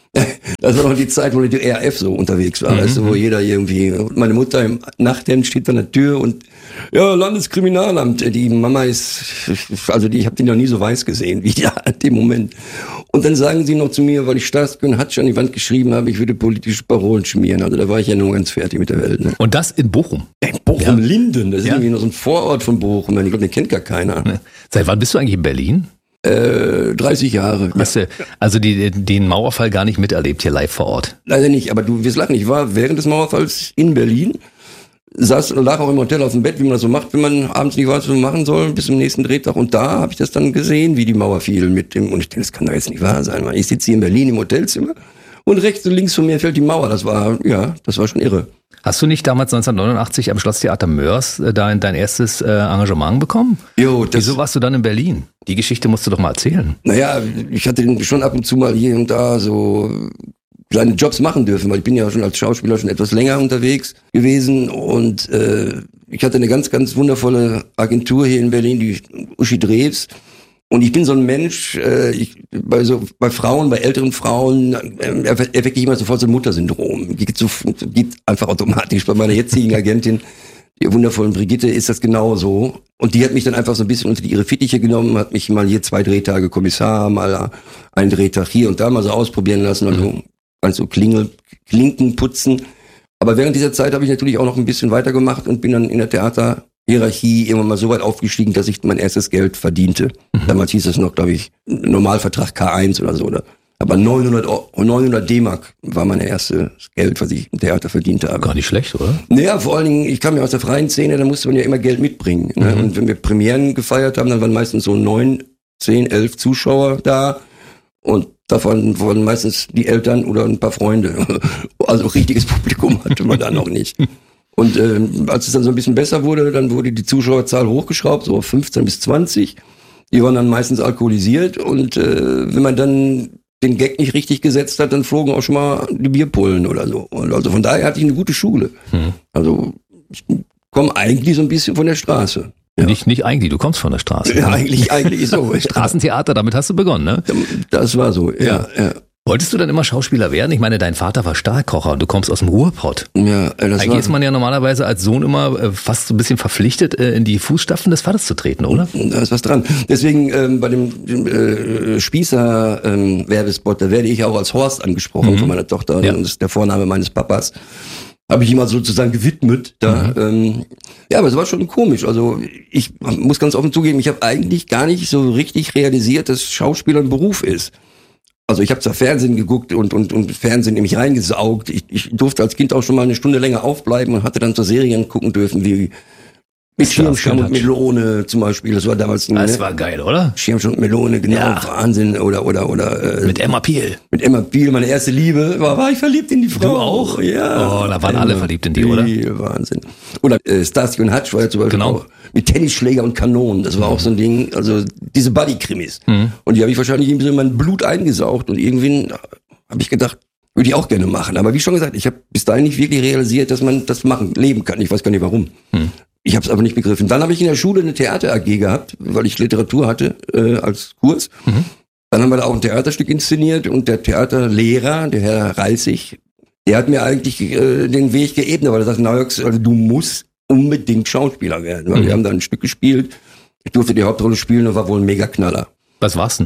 [SPEAKER 12] Das war noch die Zeit, wo die R F so unterwegs war, mhm. weißt du, wo jeder irgendwie, meine Mutter im Nachthemd steht an der Tür und ja, Landeskriminalamt, die Mama ist, also die, ich habe die noch nie so weiß gesehen wie ja in dem Moment. Und dann sagen sie noch zu mir, weil ich Starsky und Hutch an die Wand geschrieben habe, ich würde politische Parolen schmieren. Also da war ich ja nur ganz fertig mit der Welt. Ne?
[SPEAKER 2] Und das in Bochum?
[SPEAKER 12] Ja, in Bochum-Linden, das ist ja. irgendwie noch so ein Vorort von Bochum. Ich glaube, den kennt gar keiner.
[SPEAKER 2] Ne. Seit wann bist du eigentlich in Berlin?
[SPEAKER 12] Äh, dreißig Jahre.
[SPEAKER 2] Hast du also die, den Mauerfall gar nicht miterlebt hier live vor Ort?
[SPEAKER 12] Leider nicht, aber du wirst lachen. Ich war während des Mauerfalls in Berlin, saß und lag auch im Hotel auf dem Bett, wie man das so macht, wenn man abends nicht weiß, was man machen soll, bis zum nächsten Drehtag. Und da habe ich das dann gesehen, wie die Mauer fiel mit dem, und ich denke, das kann doch jetzt nicht wahr sein, weil ich sitze hier in Berlin im Hotelzimmer und rechts und links von mir fällt die Mauer. Das war, ja, das war schon irre.
[SPEAKER 2] Hast du nicht damals neunzehnhundertneunundachtzig am Schlosstheater Mörs äh, dein, dein erstes äh, Engagement bekommen?
[SPEAKER 12] Jo, das
[SPEAKER 2] Wieso warst du dann in Berlin? Die Geschichte musst du doch mal erzählen.
[SPEAKER 12] Naja, ich hatte schon ab und zu mal hier und da so kleine Jobs machen dürfen, weil ich bin ja schon als Schauspieler schon etwas länger unterwegs gewesen und äh, ich hatte eine ganz, ganz wundervolle Agentur hier in Berlin, die Uschi Drews. Und ich bin so ein Mensch, äh, ich, bei so bei Frauen, bei älteren Frauen äh, erwecke ich immer sofort so ein Muttersyndrom. Geht, so, geht einfach automatisch. Bei meiner jetzigen Agentin, der wundervollen Brigitte, ist das genauso. Und die hat mich dann einfach so ein bisschen unter ihre Fittiche genommen, hat mich mal hier zwei Drehtage Kommissar, mal einen Drehtag hier und da mal so ausprobieren lassen, also, also Klingel, Klinken putzen. Aber während dieser Zeit habe ich natürlich auch noch ein bisschen weitergemacht und bin dann in der Theater Hierarchie irgendwann mal so weit aufgestiegen, dass ich mein erstes Geld verdiente. Mhm. Damals hieß es noch, glaube ich, Normalvertrag K eins oder so. Oder? Aber neunhundert D-Mark war mein erstes Geld, was ich im Theater verdient habe.
[SPEAKER 2] Gar nicht schlecht, oder?
[SPEAKER 12] Naja, vor allen Dingen, ich kam ja aus der freien Szene, da musste man ja immer Geld mitbringen. Mhm. Ne? Und wenn wir Premieren gefeiert haben, dann waren meistens so neun, zehn, elf Zuschauer da. Und davon wurden meistens die Eltern oder ein paar Freunde. Also richtiges Publikum hatte man da noch nicht. Und äh, als es dann so ein bisschen besser wurde, dann wurde die Zuschauerzahl hochgeschraubt, so auf fünfzehn bis zwanzig. Die waren dann meistens alkoholisiert und äh, wenn man dann den Gag nicht richtig gesetzt hat, dann flogen auch schon mal die Bierpullen oder so. Und also von daher hatte ich eine gute Schule. Hm. Also ich komme eigentlich so ein bisschen von der Straße.
[SPEAKER 2] Ja. Nicht, nicht eigentlich, du kommst von der Straße.
[SPEAKER 12] Ja, eigentlich, eigentlich so.
[SPEAKER 2] Straßentheater, damit hast du begonnen, ne?
[SPEAKER 12] Das war so, ja, ja.
[SPEAKER 2] Wolltest du dann immer Schauspieler werden? Ich meine, dein Vater war Stahlkocher und du kommst aus dem Ruhrpott.
[SPEAKER 12] Ja, das
[SPEAKER 2] Eigentlich war ist man ja normalerweise als Sohn immer fast so ein bisschen verpflichtet, in die Fußstapfen des Vaters zu treten, oder?
[SPEAKER 12] Da ist was dran. Deswegen ähm, bei dem äh, Spießer-Werbespot, ähm, da werde ich auch als Horst angesprochen mhm. von meiner Tochter. Ja. Das ist der Vorname meines Papas. Habe ich ihm mal sozusagen gewidmet. Da, mhm. ähm, ja, aber es war schon komisch. Also ich muss ganz offen zugeben, ich habe eigentlich gar nicht so richtig realisiert, dass Schauspieler ein Beruf ist. Also ich habe zwar Fernsehen geguckt und und und Fernsehen in mich reingesaugt. Ich, ich durfte als Kind auch schon mal eine Stunde länger aufbleiben und hatte dann so Serien gucken dürfen wie mit Schirmscham und Melone zum Beispiel. Das war damals ein,
[SPEAKER 2] Das
[SPEAKER 12] ne?
[SPEAKER 2] war geil, oder?
[SPEAKER 12] Schirmscham und Melone, genau,
[SPEAKER 2] Ja.
[SPEAKER 12] Wahnsinn. Oder oder oder äh,
[SPEAKER 2] Mit Emma Peel.
[SPEAKER 12] Mit Emma Peel, meine erste Liebe. War, war ich verliebt in die Frau.
[SPEAKER 2] Du auch?
[SPEAKER 12] Ja.
[SPEAKER 2] Oh, da waren alle verliebt in die, oder?
[SPEAKER 12] Wahnsinn. Oder äh, Starsky und Hutch war ja zum Beispiel
[SPEAKER 2] Genau.
[SPEAKER 12] auch mit Tennisschläger und Kanonen. Das war auch so ein Ding, also diese Buddy-Krimis.
[SPEAKER 2] Mhm.
[SPEAKER 12] Und die habe ich wahrscheinlich irgendwie so in mein Blut eingesaugt. Und irgendwie habe ich gedacht, würde ich auch gerne machen. Aber wie schon gesagt, ich habe bis dahin nicht wirklich realisiert, dass man das machen, leben kann. Ich weiß gar nicht warum.
[SPEAKER 2] Mhm.
[SPEAKER 12] Ich habe es aber nicht begriffen. Dann habe ich in der Schule eine Theater-A G gehabt, weil ich Literatur hatte äh, als Kurs.
[SPEAKER 2] Mhm.
[SPEAKER 12] Dann haben wir da auch ein Theaterstück inszeniert und der Theaterlehrer, der Herr Reissig, der hat mir eigentlich äh, den Weg geebnet, weil er sagt, Naujoks, also du musst unbedingt Schauspieler werden. Weil
[SPEAKER 2] Mhm.
[SPEAKER 12] wir haben da ein Stück gespielt, ich durfte die Hauptrolle spielen und war wohl ein Mega-Knaller.
[SPEAKER 2] Was war's denn?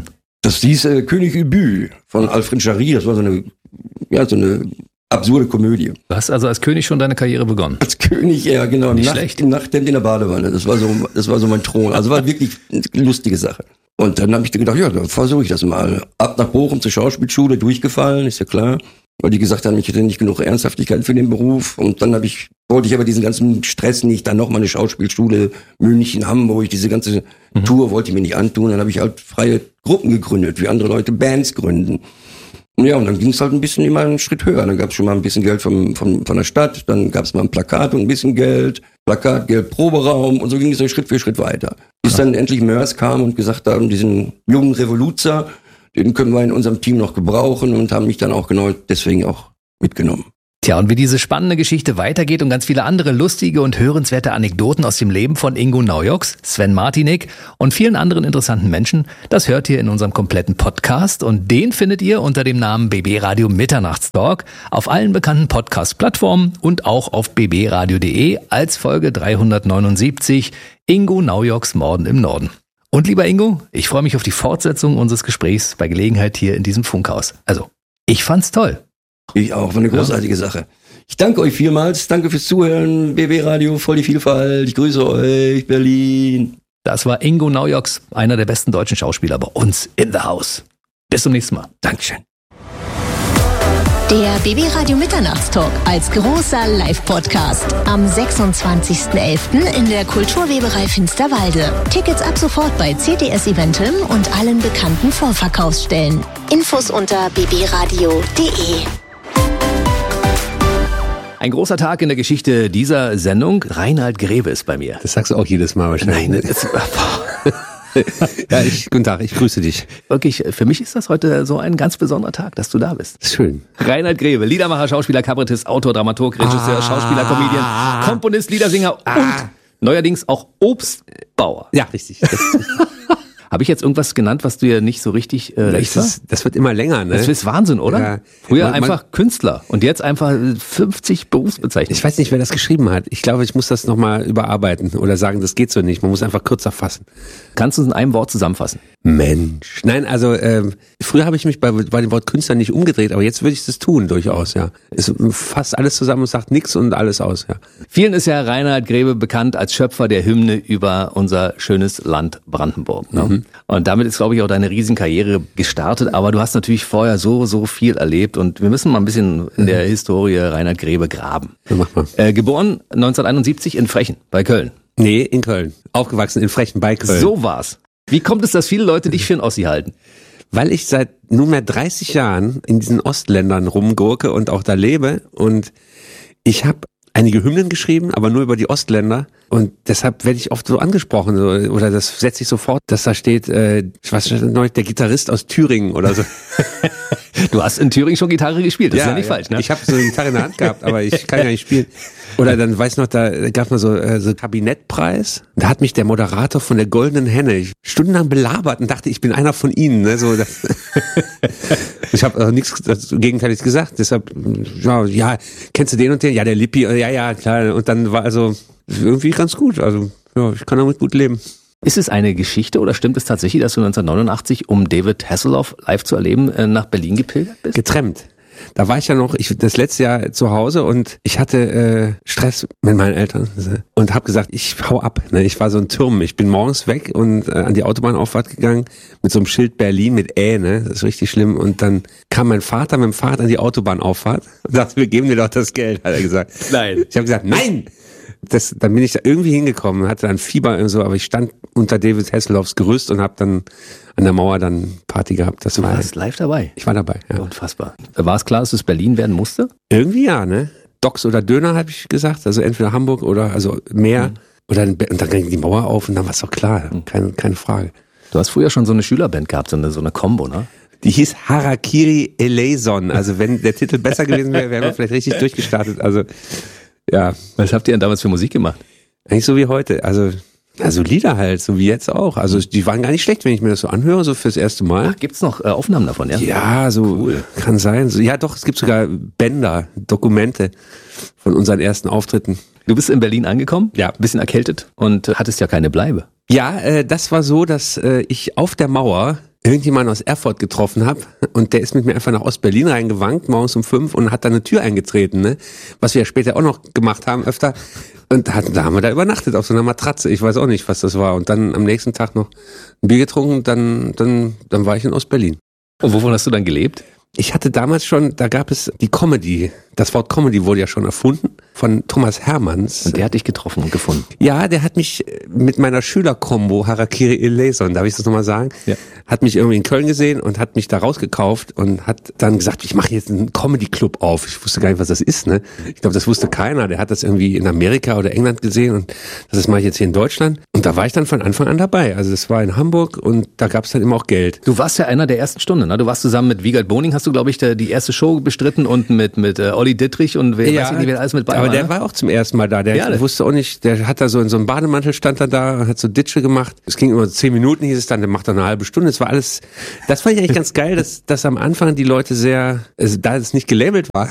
[SPEAKER 12] Das hieß äh, König Ubu von Alfred Jarry. Das war so eine, ja, so eine absurde Komödie.
[SPEAKER 2] Du hast also als König schon deine Karriere begonnen?
[SPEAKER 12] Als König, ja, genau.
[SPEAKER 2] Nicht
[SPEAKER 12] Nacht,
[SPEAKER 2] schlecht.
[SPEAKER 12] Im Nachthemd in der Badewanne. Das war so, das war so mein Thron. Also war wirklich eine lustige Sache. Und dann habe ich gedacht, ja, dann versuche ich das mal. Ab nach Bochum zur Schauspielschule, durchgefallen, ist ja klar. Weil die gesagt haben, ich hätte nicht genug Ernsthaftigkeit für den Beruf. Und dann habe ich, wollte ich aber diesen ganzen Stress nicht, dann nochmal eine Schauspielschule, München, Hamburg, diese ganze mhm. Tour wollte ich mir nicht antun. Dann habe ich halt freie Gruppen gegründet, wie andere Leute Bands gründen. Ja, und dann ging es halt ein bisschen immer einen Schritt höher. Dann gab es schon mal ein bisschen Geld vom, vom, von der Stadt, dann gab es mal ein Plakat und ein bisschen Geld, Plakat, Geld, Proberaum und so ging es so Schritt für Schritt weiter. Bis dann endlich Mörs kam und gesagt haben, diesen jungen Revoluzer, den können wir in unserem Team noch gebrauchen und haben mich dann auch genau deswegen auch mitgenommen.
[SPEAKER 2] Tja, und wie diese spannende Geschichte weitergeht und ganz viele andere lustige und hörenswerte Anekdoten aus dem Leben von Ingo Naujoks, Sven Martinek und vielen anderen interessanten Menschen, das hört ihr in unserem kompletten Podcast und den findet ihr unter dem Namen B B Radio Mitternachtstalk auf allen bekannten Podcast-Plattformen und auch auf b b radio punkt d e als Folge dreihundertneunundsiebzig Ingo Naujoks Morden im Norden. Und lieber Ingo, ich freue mich auf die Fortsetzung unseres Gesprächs bei Gelegenheit hier in diesem Funkhaus. Also, ich fand's toll.
[SPEAKER 12] Ich auch, war eine großartige ja. Sache. Ich danke euch vielmals, danke fürs Zuhören, B B Radio, voll die Vielfalt, ich grüße euch, Berlin.
[SPEAKER 2] Das war Ingo Naujoks, einer der besten deutschen Schauspieler bei uns in the house. Bis zum nächsten Mal.
[SPEAKER 12] Dankeschön.
[SPEAKER 5] Der B B Radio Mitternachtstalk als großer Live-Podcast am sechsundzwanzigsten elften in der Kulturweberei Finsterwalde. Tickets ab sofort bei C T S Eventim und allen bekannten Vorverkaufsstellen. Infos unter b b radio punkt d e.
[SPEAKER 2] Ein großer Tag in der Geschichte dieser Sendung. Reinhard Grebe ist bei mir.
[SPEAKER 14] Das sagst du auch jedes Mal wahrscheinlich.
[SPEAKER 2] Nein, das,
[SPEAKER 14] ja, ich, guten Tag, ich grüße dich.
[SPEAKER 2] Wirklich, für mich ist das heute so ein ganz besonderer Tag, dass du da bist.
[SPEAKER 14] Schön.
[SPEAKER 2] Reinhard Grebe, Liedermacher, Schauspieler, Kabarettist, Autor, Dramaturg, Regisseur, ah, Schauspieler, Comedian, Komponist, Liedersinger ah, und neuerdings auch Obstbauer.
[SPEAKER 14] Ja, richtig.
[SPEAKER 2] Habe ich jetzt irgendwas genannt, was du ja nicht so richtig äh, recht war?
[SPEAKER 14] Das wird immer länger, ne?
[SPEAKER 2] Das ist Wahnsinn, oder? Ja. Früher man, einfach man, Künstler und jetzt einfach fünfzig Berufsbezeichnungen.
[SPEAKER 14] Ich weiß nicht, wer das geschrieben hat. Ich glaube, ich muss das nochmal überarbeiten oder sagen, das geht so nicht. Man muss einfach kürzer fassen.
[SPEAKER 2] Kannst du es in einem Wort zusammenfassen?
[SPEAKER 14] Mensch. Nein, also ähm, früher habe ich mich bei, bei dem Wort Künstler nicht umgedreht, aber jetzt würde ich das tun, durchaus, ja. Es fasst alles zusammen und sagt nichts und alles aus, ja.
[SPEAKER 2] Vielen ist ja Reinhard Grebe bekannt als Schöpfer der Hymne über unser schönes Land Brandenburg. Ne? Mhm. Und damit ist, glaube ich, auch deine Riesenkarriere gestartet, aber du hast natürlich vorher so, so viel erlebt und wir müssen mal ein bisschen in der Historie Reinhard Grebe graben.
[SPEAKER 14] Ja, mach mal.
[SPEAKER 2] Äh, geboren neunzehnhunderteinundsiebzig in Frechen bei Köln.
[SPEAKER 14] Nee, in Köln. Aufgewachsen in Frechen bei Köln.
[SPEAKER 2] So war's. Wie kommt es, dass viele Leute dich für einen Ossi halten?
[SPEAKER 14] Weil ich seit nunmehr dreißig Jahren in diesen Ostländern rumgurke und auch da lebe und ich habe einige Hymnen geschrieben, aber nur über die Ostländer und deshalb werde ich oft so angesprochen so, oder das setze ich sofort, dass da steht, äh, was steht neulich, der Gitarrist aus Thüringen oder so.
[SPEAKER 2] Du hast in Thüringen schon Gitarre gespielt, das
[SPEAKER 14] ja,
[SPEAKER 2] ist ja nicht
[SPEAKER 14] ja.
[SPEAKER 2] falsch, ne?
[SPEAKER 14] Ich habe so eine Gitarre in der Hand gehabt, aber ich kann ja nicht spielen. Oder dann, weiß noch, da gab es mal so, äh, so Kabinettpreis. Da hat mich der Moderator von der Goldenen Henne stundenlang belabert und dachte, ich bin einer von ihnen. Ne? So, das ich habe äh, nichts Gegenteiliges gesagt. Deshalb, ja, ja, kennst du den und den? Ja, der Lippi. Ja, ja, klar. Und dann war also irgendwie ganz gut. Also ja, ich kann damit gut leben.
[SPEAKER 2] Ist es eine Geschichte oder stimmt es tatsächlich, dass du neunzehnhundertneunundachtzig, um David Hasselhoff live zu erleben, nach Berlin gepilgert bist?
[SPEAKER 14] Getrennt. Da war ich ja noch, ich das letzte Jahr zu Hause und ich hatte äh, Stress mit meinen Eltern und habe gesagt, ich hau ab. Ne? Ich war so ein Turm. Ich bin morgens weg und äh, an die Autobahnauffahrt gegangen mit so einem Schild Berlin mit Ä, ne? Das ist richtig schlimm. Und dann kam mein Vater mit dem Fahrrad an die Autobahnauffahrt und sagte, wir geben dir doch das Geld, hat er gesagt.
[SPEAKER 2] Nein.
[SPEAKER 14] Ich habe gesagt, nein! Das, dann bin ich da irgendwie hingekommen, hatte dann Fieber und so, aber ich stand unter David Hasselhoffs Gerüst und habe dann an der Mauer dann Party gehabt. Das
[SPEAKER 2] du
[SPEAKER 14] war
[SPEAKER 2] warst live dabei?
[SPEAKER 14] Ich war dabei, ja.
[SPEAKER 2] Unfassbar. War es klar, dass es Berlin werden musste?
[SPEAKER 14] Irgendwie ja, ne? Docks oder Döner, habe ich gesagt, also entweder Hamburg oder also Meer. Mhm. Oder und dann ging die Mauer auf und dann war es doch klar, keine, keine Frage.
[SPEAKER 2] Du hast früher schon so eine Schülerband gehabt, so eine, so eine Combo, ne?
[SPEAKER 14] Die hieß Harakiri Eleison. Also wenn der Titel besser gewesen wäre, wären wir vielleicht richtig durchgestartet. Also ja.
[SPEAKER 2] Was habt ihr denn damals für Musik gemacht?
[SPEAKER 14] Eigentlich so wie heute. Also, also Lieder halt, so wie jetzt auch. Also die waren gar nicht schlecht, wenn ich mir das so anhöre, so fürs erste Mal.
[SPEAKER 2] Ach, gibt's noch äh, Aufnahmen davon, ja?
[SPEAKER 14] Ja, so cool. Kann sein. So, ja doch, es gibt sogar Bänder, Dokumente von unseren ersten Auftritten.
[SPEAKER 2] Du bist in Berlin angekommen?
[SPEAKER 14] Ja.
[SPEAKER 2] Ein bisschen erkältet und äh, hattest ja keine Bleibe.
[SPEAKER 14] Ja, äh, das war so, dass äh, ich auf der Mauer irgendjemanden aus Erfurt getroffen habe und der ist mit mir einfach nach Ostberlin reingewankt, morgens um fünf und hat da eine Tür eingetreten, ne? Was wir ja später auch noch gemacht haben öfter. Und hat, da haben wir da übernachtet auf so einer Matratze. Ich weiß auch nicht, was das war. Und dann am nächsten Tag noch ein Bier getrunken, dann, dann, dann war ich in Ostberlin.
[SPEAKER 2] Und wovon hast du dann gelebt?
[SPEAKER 14] Ich hatte damals schon, da gab es die Comedy. Das Wort Comedy wurde ja schon erfunden von Thomas Hermanns.
[SPEAKER 2] Und der hat dich getroffen und gefunden?
[SPEAKER 14] Ja, der hat mich mit meiner Schülerkombo Harakiri Eleison, darf ich das nochmal sagen? Ja. Hat mich irgendwie in Köln gesehen und hat mich da rausgekauft und hat dann gesagt, ich mache jetzt einen Comedy-Club auf. Ich wusste gar nicht, was das ist, ne? Ich glaube, das wusste keiner. Der hat das irgendwie in Amerika oder England gesehen und das mache ich jetzt hier in Deutschland. Und da war ich dann von Anfang an dabei. Also das war in Hamburg und da gab es dann immer auch Geld.
[SPEAKER 2] Du warst ja einer der ersten Stunden, ne? Du warst zusammen mit Wiegald Boning, hast du, glaube ich, die erste Show bestritten und mit mit äh, Olli Dittrich und wer
[SPEAKER 14] ja,
[SPEAKER 2] weiß ich nicht, wer alles mit bei
[SPEAKER 14] aber
[SPEAKER 2] war.
[SPEAKER 14] der
[SPEAKER 2] ne?
[SPEAKER 14] war auch zum ersten Mal da. Der
[SPEAKER 2] ja,
[SPEAKER 14] wusste auch nicht, der hat da so in so einem Bademantel stand er da, hat so Ditsche gemacht. Es ging immer zehn Minuten, hieß es dann, der macht dann eine halbe Stunde. Es war alles, das fand ich eigentlich ganz geil, dass, dass am Anfang die Leute sehr, also da es nicht gelabelt war,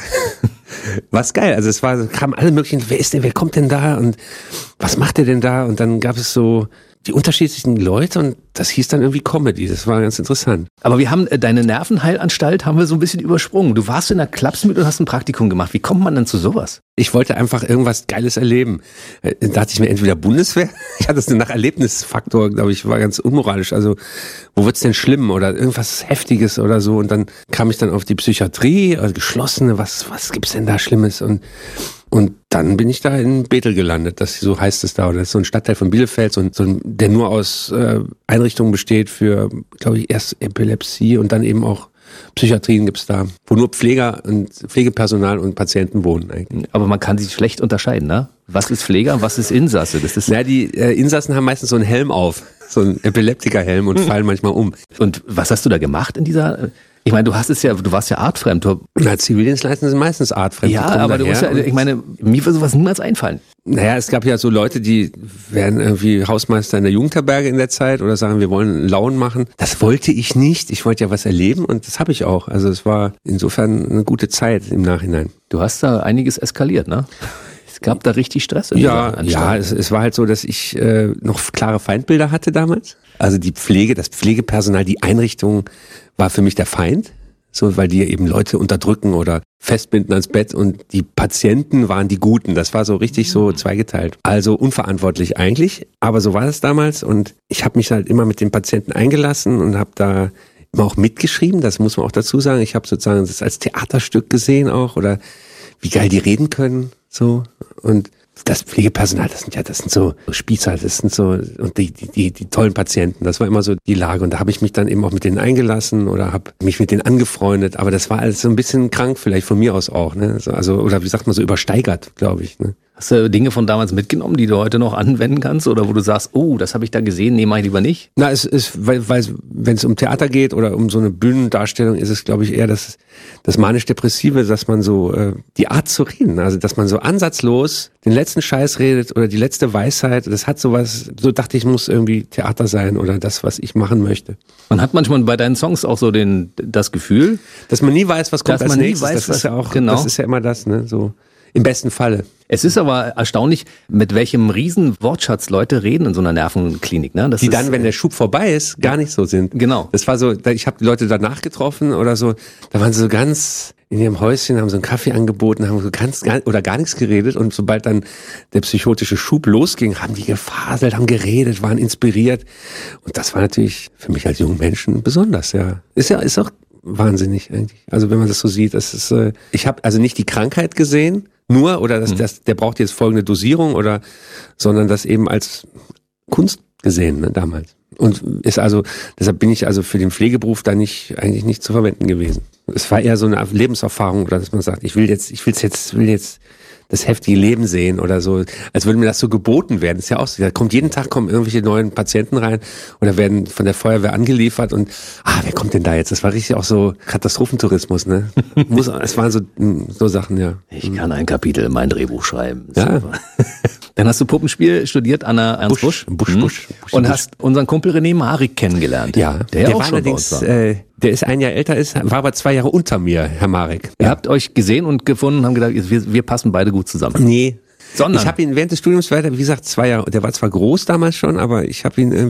[SPEAKER 14] war es geil. Also es war, kamen alle möglichen, wer ist denn, wer kommt denn da und was macht der denn da? Und dann gab es so die unterschiedlichen Leute und das hieß dann irgendwie Comedy. Das war ganz interessant.
[SPEAKER 2] Aber wir haben äh, deine Nervenheilanstalt haben wir so ein bisschen übersprungen. Du warst in der Klapsmühle und hast ein Praktikum gemacht. Wie kommt man denn zu sowas?
[SPEAKER 14] Ich wollte einfach irgendwas Geiles erleben. Da dachte ich mir entweder Bundeswehr. Ich hatte das nach Erlebnisfaktor, glaube ich, war ganz unmoralisch. Also wo wird's denn schlimm oder irgendwas Heftiges oder so. Und dann kam ich dann auf die Psychiatrie, also geschlossene. Was was gibt's denn da Schlimmes? Und Und dann bin ich da in Bethel gelandet, das so heißt es da, oder das ist so ein Stadtteil von Bielefeld, so ein, so ein, der nur aus äh, Einrichtungen besteht für, glaube ich, erst Epilepsie und dann eben auch Psychiatrien gibt's da, wo nur Pfleger und Pflegepersonal und Patienten wohnen eigentlich.
[SPEAKER 2] Aber man kann sich schlecht unterscheiden, ne? Was ist Pfleger und was ist Insasse? Das ist
[SPEAKER 14] ja, die äh, Insassen haben meistens so einen Helm auf, so einen Epileptikerhelm und fallen manchmal um.
[SPEAKER 2] Und was hast du da gemacht in dieser... Ich meine, du hast es ja, du warst ja artfremd. Du
[SPEAKER 14] Na, Zivildienstleistende sind meistens artfremd.
[SPEAKER 2] Ja, aber du musst ja, ich meine, mir würde sowas niemals einfallen.
[SPEAKER 14] Naja, es gab ja so Leute, die werden irgendwie Hausmeister in der Jugendherberge in der Zeit oder sagen, wir wollen einen Lauen machen. Das wollte ich nicht. Ich wollte ja was erleben und das habe ich auch. Also es war insofern eine gute Zeit im Nachhinein.
[SPEAKER 2] Du hast da einiges eskaliert, ne? Es gab da richtig Stress. In
[SPEAKER 14] ja, ja, es, es war halt so, dass ich äh, noch klare Feindbilder hatte damals. Also die Pflege, das Pflegepersonal, die Einrichtung war für mich der Feind, so weil die eben Leute unterdrücken oder festbinden ans Bett und die Patienten waren die Guten. Das war so richtig so zweigeteilt. Also unverantwortlich eigentlich, aber so war es damals und ich habe mich halt immer mit den Patienten eingelassen und habe da immer auch mitgeschrieben, das muss man auch dazu sagen. Ich habe sozusagen das als Theaterstück gesehen auch oder wie geil die reden können, so und das Pflegepersonal, das sind ja, das sind so Spießer, das sind so, und die, die, die, die tollen Patienten, das war immer so die Lage. Und da habe ich mich dann eben auch mit denen eingelassen oder habe mich mit denen angefreundet. Aber das war alles so ein bisschen krank, vielleicht von mir aus auch, ne? Also, oder wie sagt man so, übersteigert, glaube ich, ne?
[SPEAKER 2] Hast du Dinge von damals mitgenommen, die du heute noch anwenden kannst? Oder wo du sagst, oh, das habe ich da gesehen, nee, mach ich lieber nicht?
[SPEAKER 14] Na, es ist, weil, weil wenn es um Theater geht oder um so eine Bühnendarstellung, ist es, glaube ich, eher das, das manisch-depressive, dass man so, äh, die Art zu reden, also dass man so ansatzlos den letzten Scheiß redet oder die letzte Weisheit, das hat sowas, so dachte ich, muss irgendwie Theater sein oder das, was ich machen möchte.
[SPEAKER 2] Man hat manchmal bei deinen Songs auch so den, das Gefühl,
[SPEAKER 14] dass man nie weiß, was kommt
[SPEAKER 2] als
[SPEAKER 14] nächstes.
[SPEAKER 2] Weiß,
[SPEAKER 14] das
[SPEAKER 2] was,
[SPEAKER 14] ist ja auch,
[SPEAKER 2] genau.
[SPEAKER 14] das ist ja immer das, ne, so. Im besten Falle.
[SPEAKER 2] Es ist aber erstaunlich, mit welchem riesen Wortschatz Leute reden in so einer Nervenklinik. Ne? Das
[SPEAKER 14] die
[SPEAKER 2] ist,
[SPEAKER 14] dann, wenn der Schub vorbei ist, gar nicht so sind.
[SPEAKER 2] Genau.
[SPEAKER 14] Das war so, ich habe die Leute danach getroffen oder so, da waren sie so ganz in ihrem Häuschen, haben so einen Kaffee angeboten, haben so ganz oder gar nichts geredet und sobald dann der psychotische Schub losging, haben die gefaselt, haben geredet, waren inspiriert und das war natürlich für mich als jungen Menschen besonders, ja. Ist ja, ist auch wahnsinnig eigentlich. Also wenn man das so sieht, das ist, äh, ich habe also nicht die Krankheit gesehen, nur oder das, das, der braucht jetzt folgende Dosierung oder, sondern das eben als Kunst gesehen, ne, damals. Und ist also, deshalb bin ich also für den Pflegeberuf da nicht, eigentlich nicht zu verwenden gewesen. Es war eher so eine Lebenserfahrung, oder dass man sagt, ich will jetzt, ich will's jetzt, will jetzt das heftige Leben sehen oder so, als würde mir das so geboten werden. Das ist ja auch so, da kommt jeden Tag kommen irgendwelche neuen Patienten rein oder werden von der Feuerwehr angeliefert und ah, wer kommt denn da jetzt? Das war richtig auch so Katastrophentourismus, ne? Muss, es waren so, so Sachen, ja.
[SPEAKER 2] Ich kann ein Kapitel in mein Drehbuch schreiben.
[SPEAKER 14] Ja.
[SPEAKER 2] Super. Dann hast du Puppenspiel studiert an der Ernst Busch.
[SPEAKER 14] Busch, Busch, Busch, Busch
[SPEAKER 2] und
[SPEAKER 14] Busch.
[SPEAKER 2] hast unseren Kumpel René Marik kennengelernt.
[SPEAKER 14] Ja,
[SPEAKER 2] der,
[SPEAKER 14] der
[SPEAKER 2] auch
[SPEAKER 14] war
[SPEAKER 2] schon
[SPEAKER 14] allerdings,
[SPEAKER 2] bei uns war.
[SPEAKER 14] äh, der ist ein Jahr älter, ist, war aber zwei Jahre unter mir, Herr Marik.
[SPEAKER 2] Ihr habt euch gesehen und gefunden und haben gedacht, wir, wir passen beide gut zusammen.
[SPEAKER 14] Nee.
[SPEAKER 2] Sondern?
[SPEAKER 14] Ich habe ihn während des Studiums weiter, wie gesagt, zwei Jahre, der war zwar groß damals schon, aber ich habe ihn irgendwie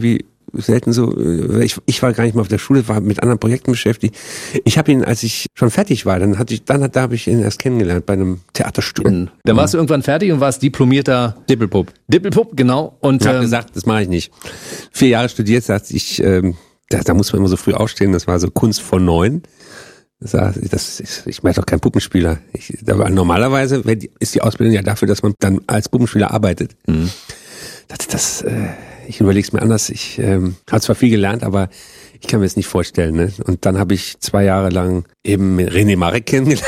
[SPEAKER 14] selten so, ich, ich war gar nicht mal auf der Schule, war mit anderen Projekten beschäftigt. Ich habe ihn, als ich schon fertig war, dann hatte ich, dann hat, da habe ich ihn erst kennengelernt bei einem Theaterstück.
[SPEAKER 2] Dann warst du irgendwann fertig und warst diplomierter
[SPEAKER 14] Dippelpupp.
[SPEAKER 2] Dippelpupp, genau. Und
[SPEAKER 14] ich habe
[SPEAKER 2] ähm,
[SPEAKER 14] gesagt, das mache ich nicht. Vier Jahre studiert, sagte ich, ähm, da, da muss man immer so früh aufstehen, das war so Kunst vor neun. Das, das ist, ich bin doch kein Puppenspieler. Ich, aber normalerweise ist die Ausbildung ja dafür, dass man dann als Puppenspieler arbeitet. Mhm. Das, das, äh, ich überlege es mir anders. Ich ähm, habe zwar viel gelernt, aber ich kann mir das nicht vorstellen. Ne? Und dann habe ich zwei Jahre lang eben René Marek kennengelernt.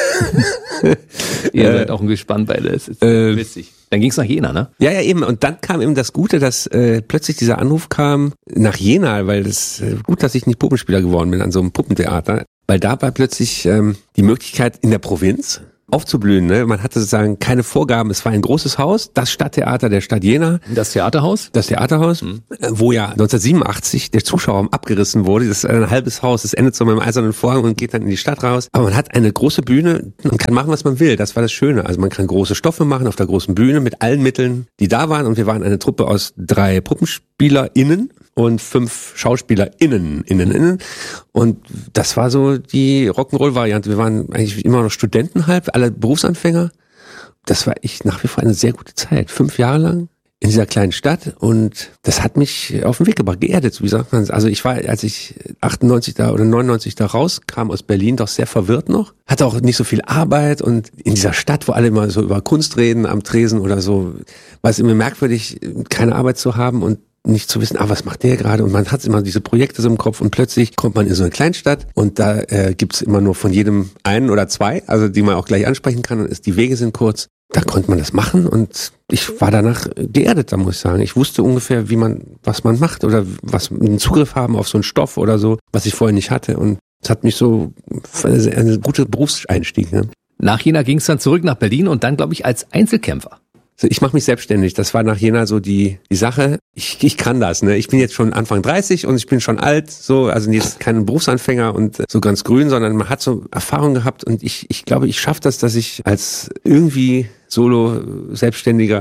[SPEAKER 2] Ihr seid auch ein Gespann beide. Das ist äh, witzig. Dann ging's nach Jena, ne?
[SPEAKER 14] Ja, ja, eben. Und dann kam eben das Gute, dass äh, plötzlich dieser Anruf kam nach Jena, weil das äh, gut, dass ich nicht Puppenspieler geworden bin an so einem Puppentheater. Weil da war plötzlich ähm, die Möglichkeit in der Provinz aufzublühen. Ne? Man hatte sozusagen keine Vorgaben. Es war ein großes Haus, das Stadttheater der Stadt Jena.
[SPEAKER 2] Das Theaterhaus?
[SPEAKER 14] Das Theaterhaus, mhm. wo ja neunzehnhundertsiebenundachtzig der Zuschauerraum abgerissen wurde. Das ist ein halbes Haus, das endet so mit einem eisernen Vorhang und geht dann in die Stadt raus. Aber man hat eine große Bühne und kann machen, was man will. Das war das Schöne. Also man kann große Stoffe machen auf der großen Bühne mit allen Mitteln, die da waren. Und wir waren eine Truppe aus drei PuppenspielerInnen und fünf SchauspielerInnen, innen, innen. Und das war so die Rock'n'Roll-Variante. Wir waren eigentlich immer noch Studenten halb, alle Berufsanfänger. Das war echt nach wie vor eine sehr gute Zeit. Fünf Jahre lang in dieser kleinen Stadt. Und das hat mich auf den Weg gebracht, geerdet, wie sagt man. Also ich war, als ich achtundneunzig da oder neunundneunzig da rauskam aus Berlin, doch sehr verwirrt noch. Hatte auch nicht so viel Arbeit. Und in dieser Stadt, wo alle immer so über Kunst reden am Tresen oder so, war es immer merkwürdig, keine Arbeit zu haben und nicht zu wissen, ah, was macht der gerade? Und man hat immer diese Projekte so im Kopf und plötzlich kommt man in so eine Kleinstadt und da äh, gibt's immer nur von jedem einen oder zwei, also die man auch gleich ansprechen kann und ist, die Wege sind kurz. Da konnte man das machen und ich war danach geerdet, da muss ich sagen. Ich wusste ungefähr, wie man, was man macht oder was einen Zugriff haben auf so einen Stoff oder so, was ich vorher nicht hatte. Und es hat mich so eine, eine gute Berufseinstieg. Ne?
[SPEAKER 2] Nach Jena ging es dann zurück nach Berlin und dann, glaube ich, als Einzelkämpfer.
[SPEAKER 14] Ich mache mich selbstständig. Das war nach Jena so die die Sache. Ich ich kann das. Ne, ich bin jetzt schon Anfang dreißig und ich bin schon alt. So, also jetzt kein Berufsanfänger und so ganz grün, sondern man hat so Erfahrung gehabt und ich ich glaube, ich schaffe das, dass ich als irgendwie Solo Selbstständiger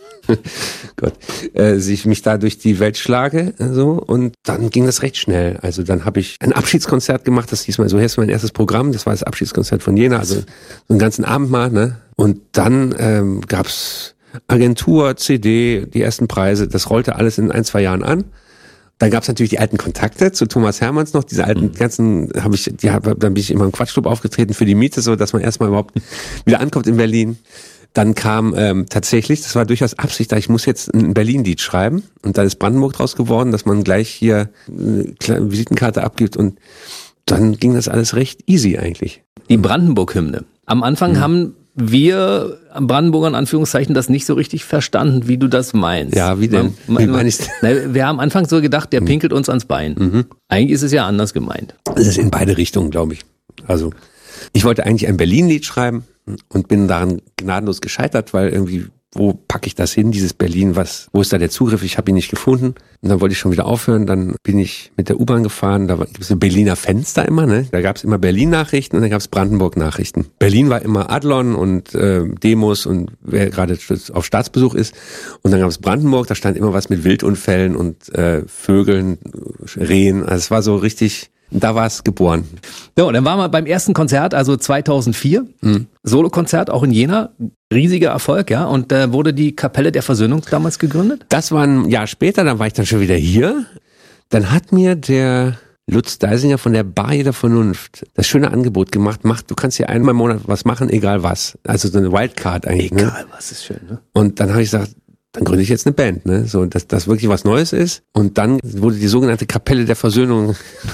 [SPEAKER 14] Gott, äh, sich mich da durch die Welt schlage, so, und dann ging das recht schnell. Also dann habe ich ein Abschiedskonzert gemacht, das hieß mal so, hier ist mein erstes Programm, das war das Abschiedskonzert von Jena, also so einen ganzen Abend mal, ne? Und dann ähm, gab's Agentur, C D, die ersten Preise, das rollte alles in ein, zwei Jahren an. Dann gab's natürlich die alten Kontakte zu Thomas Hermanns noch, diese alten ganzen, habe ich, die hab, dann bin ich immer im Quatschclub aufgetreten für die Miete, so dass man erstmal überhaupt wieder ankommt in Berlin. Dann kam ähm, tatsächlich, das war durchaus Absicht, da ich muss jetzt ein Berlin-Lied schreiben und da ist Brandenburg draus geworden, dass man gleich hier eine kleine Visitenkarte abgibt und dann ging das alles recht easy eigentlich.
[SPEAKER 2] Die Brandenburg-Hymne. Am Anfang mhm. haben wir Brandenburger in Anführungszeichen das nicht so richtig verstanden, wie du das meinst.
[SPEAKER 14] Ja, wie denn?
[SPEAKER 2] Man, wie mein ich's? Wir haben am Anfang so gedacht, der pinkelt uns ans Bein. Mhm. Eigentlich ist es ja anders gemeint.
[SPEAKER 14] Das ist in beide Richtungen, glaube ich. Also ich wollte eigentlich ein Berlin-Lied schreiben und bin daran gnadenlos gescheitert, weil irgendwie, wo packe ich das hin, dieses Berlin, was, wo ist da der Zugriff? Ich habe ihn nicht gefunden. Und dann wollte ich schon wieder aufhören. Dann bin ich mit der U-Bahn gefahren. Da gibt es ein Berliner Fenster immer, ne? Da gab es immer Berlin-Nachrichten und dann gab es Brandenburg-Nachrichten. Berlin war immer Adlon und äh, Demos und wer gerade auf Staatsbesuch ist. Und dann gab es Brandenburg, da stand immer was mit Wildunfällen und äh, Vögeln, Rehen. Also es war so richtig. Da war es geboren.
[SPEAKER 2] So, und dann waren wir beim ersten Konzert, also zweitausendvier, mhm. Solokonzert auch in Jena, riesiger Erfolg, ja, und da äh, wurde die Kapelle der Versöhnung damals gegründet?
[SPEAKER 14] Das war ein Jahr später, dann war ich dann schon wieder hier. Dann hat mir der Lutz Deisinger von der Bar der Vernunft das schöne Angebot gemacht, mach, du kannst hier einmal im Monat was machen, egal was. Also so eine Wildcard eigentlich.
[SPEAKER 2] Egal
[SPEAKER 14] ne?
[SPEAKER 2] was, ist schön, ne?
[SPEAKER 14] Und dann habe ich gesagt, dann gründe ich jetzt eine Band, ne, so, dass das wirklich was Neues ist. Und dann wurde die sogenannte Kapelle der Versöhnung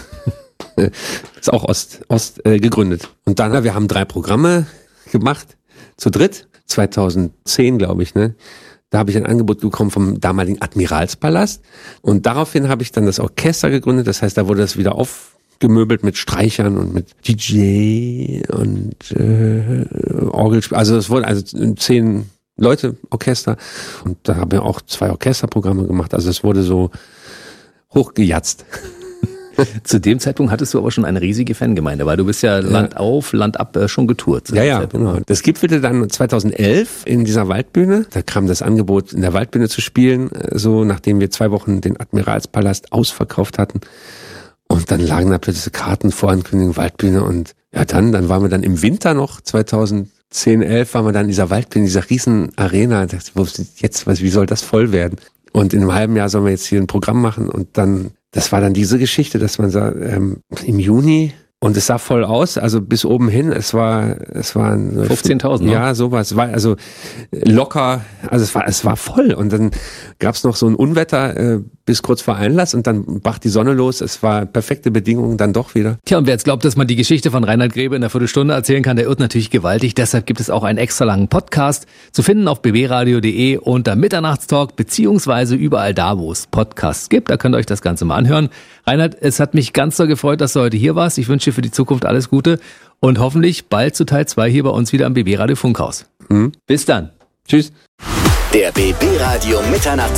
[SPEAKER 14] ist auch Ost, Ost äh, gegründet. Und dann, wir haben drei Programme gemacht, zu dritt, zweitausendzehn, glaube ich, ne. Da habe ich ein Angebot bekommen vom damaligen Admiralspalast. Und daraufhin habe ich dann das Orchester gegründet. Das heißt, da wurde das wieder aufgemöbelt mit Streichern und mit D J und äh, Orgelspiel. Also es wurde also zehn Leute Orchester. Und da haben wir auch zwei Orchesterprogramme gemacht. Also es wurde so hochgejatzt.
[SPEAKER 2] Zu dem Zeitpunkt hattest du aber schon eine riesige Fangemeinde, weil du bist ja, ja. Land auf, Land ab äh, schon getourt.
[SPEAKER 14] Ja, ja, genau. Das gipfelte dann zweitauselelf in dieser Waldbühne. Da kam das Angebot, in der Waldbühne zu spielen, so nachdem wir zwei Wochen den Admiralspalast ausverkauft hatten. Und dann lagen da plötzlich Karten, Vorankündigung, Waldbühne und ja dann, dann waren wir dann im Winter noch, zweitausendzehn, elf, waren wir dann in dieser Waldbühne, in dieser riesen Arena. Da dachte ich, jetzt, was, wie soll das voll werden? Und in einem halben Jahr sollen wir jetzt hier ein Programm machen und dann, das war dann diese Geschichte, dass man sagt, ähm, im Juni, und es sah voll aus, also bis oben hin, es war, es waren
[SPEAKER 2] fünfzehntausend.
[SPEAKER 14] Ja, sowas, es war also locker, also es war, es war voll und dann gab's noch so ein Unwetter äh, bis kurz vor Einlass und dann brach die Sonne los, es war perfekte Bedingungen dann doch wieder.
[SPEAKER 2] Tja, und wer jetzt glaubt, dass man die Geschichte von Reinhard Grebe in einer Viertelstunde erzählen kann, der irrt natürlich gewaltig, deshalb gibt es auch einen extra langen Podcast zu finden auf b b radio punkt d e unter Mitternachtstalk, beziehungsweise überall da, wo es Podcasts gibt, da könnt ihr euch das Ganze mal anhören. Reinhard, es hat mich ganz so gefreut, dass du heute hier warst. Ich wünsche dir für die Zukunft alles Gute und hoffentlich bald zu Teil zwei hier bei uns wieder am B B Radio Funkhaus. Mhm. Bis dann.
[SPEAKER 14] Tschüss.
[SPEAKER 6] Der B B Radio Mitternachts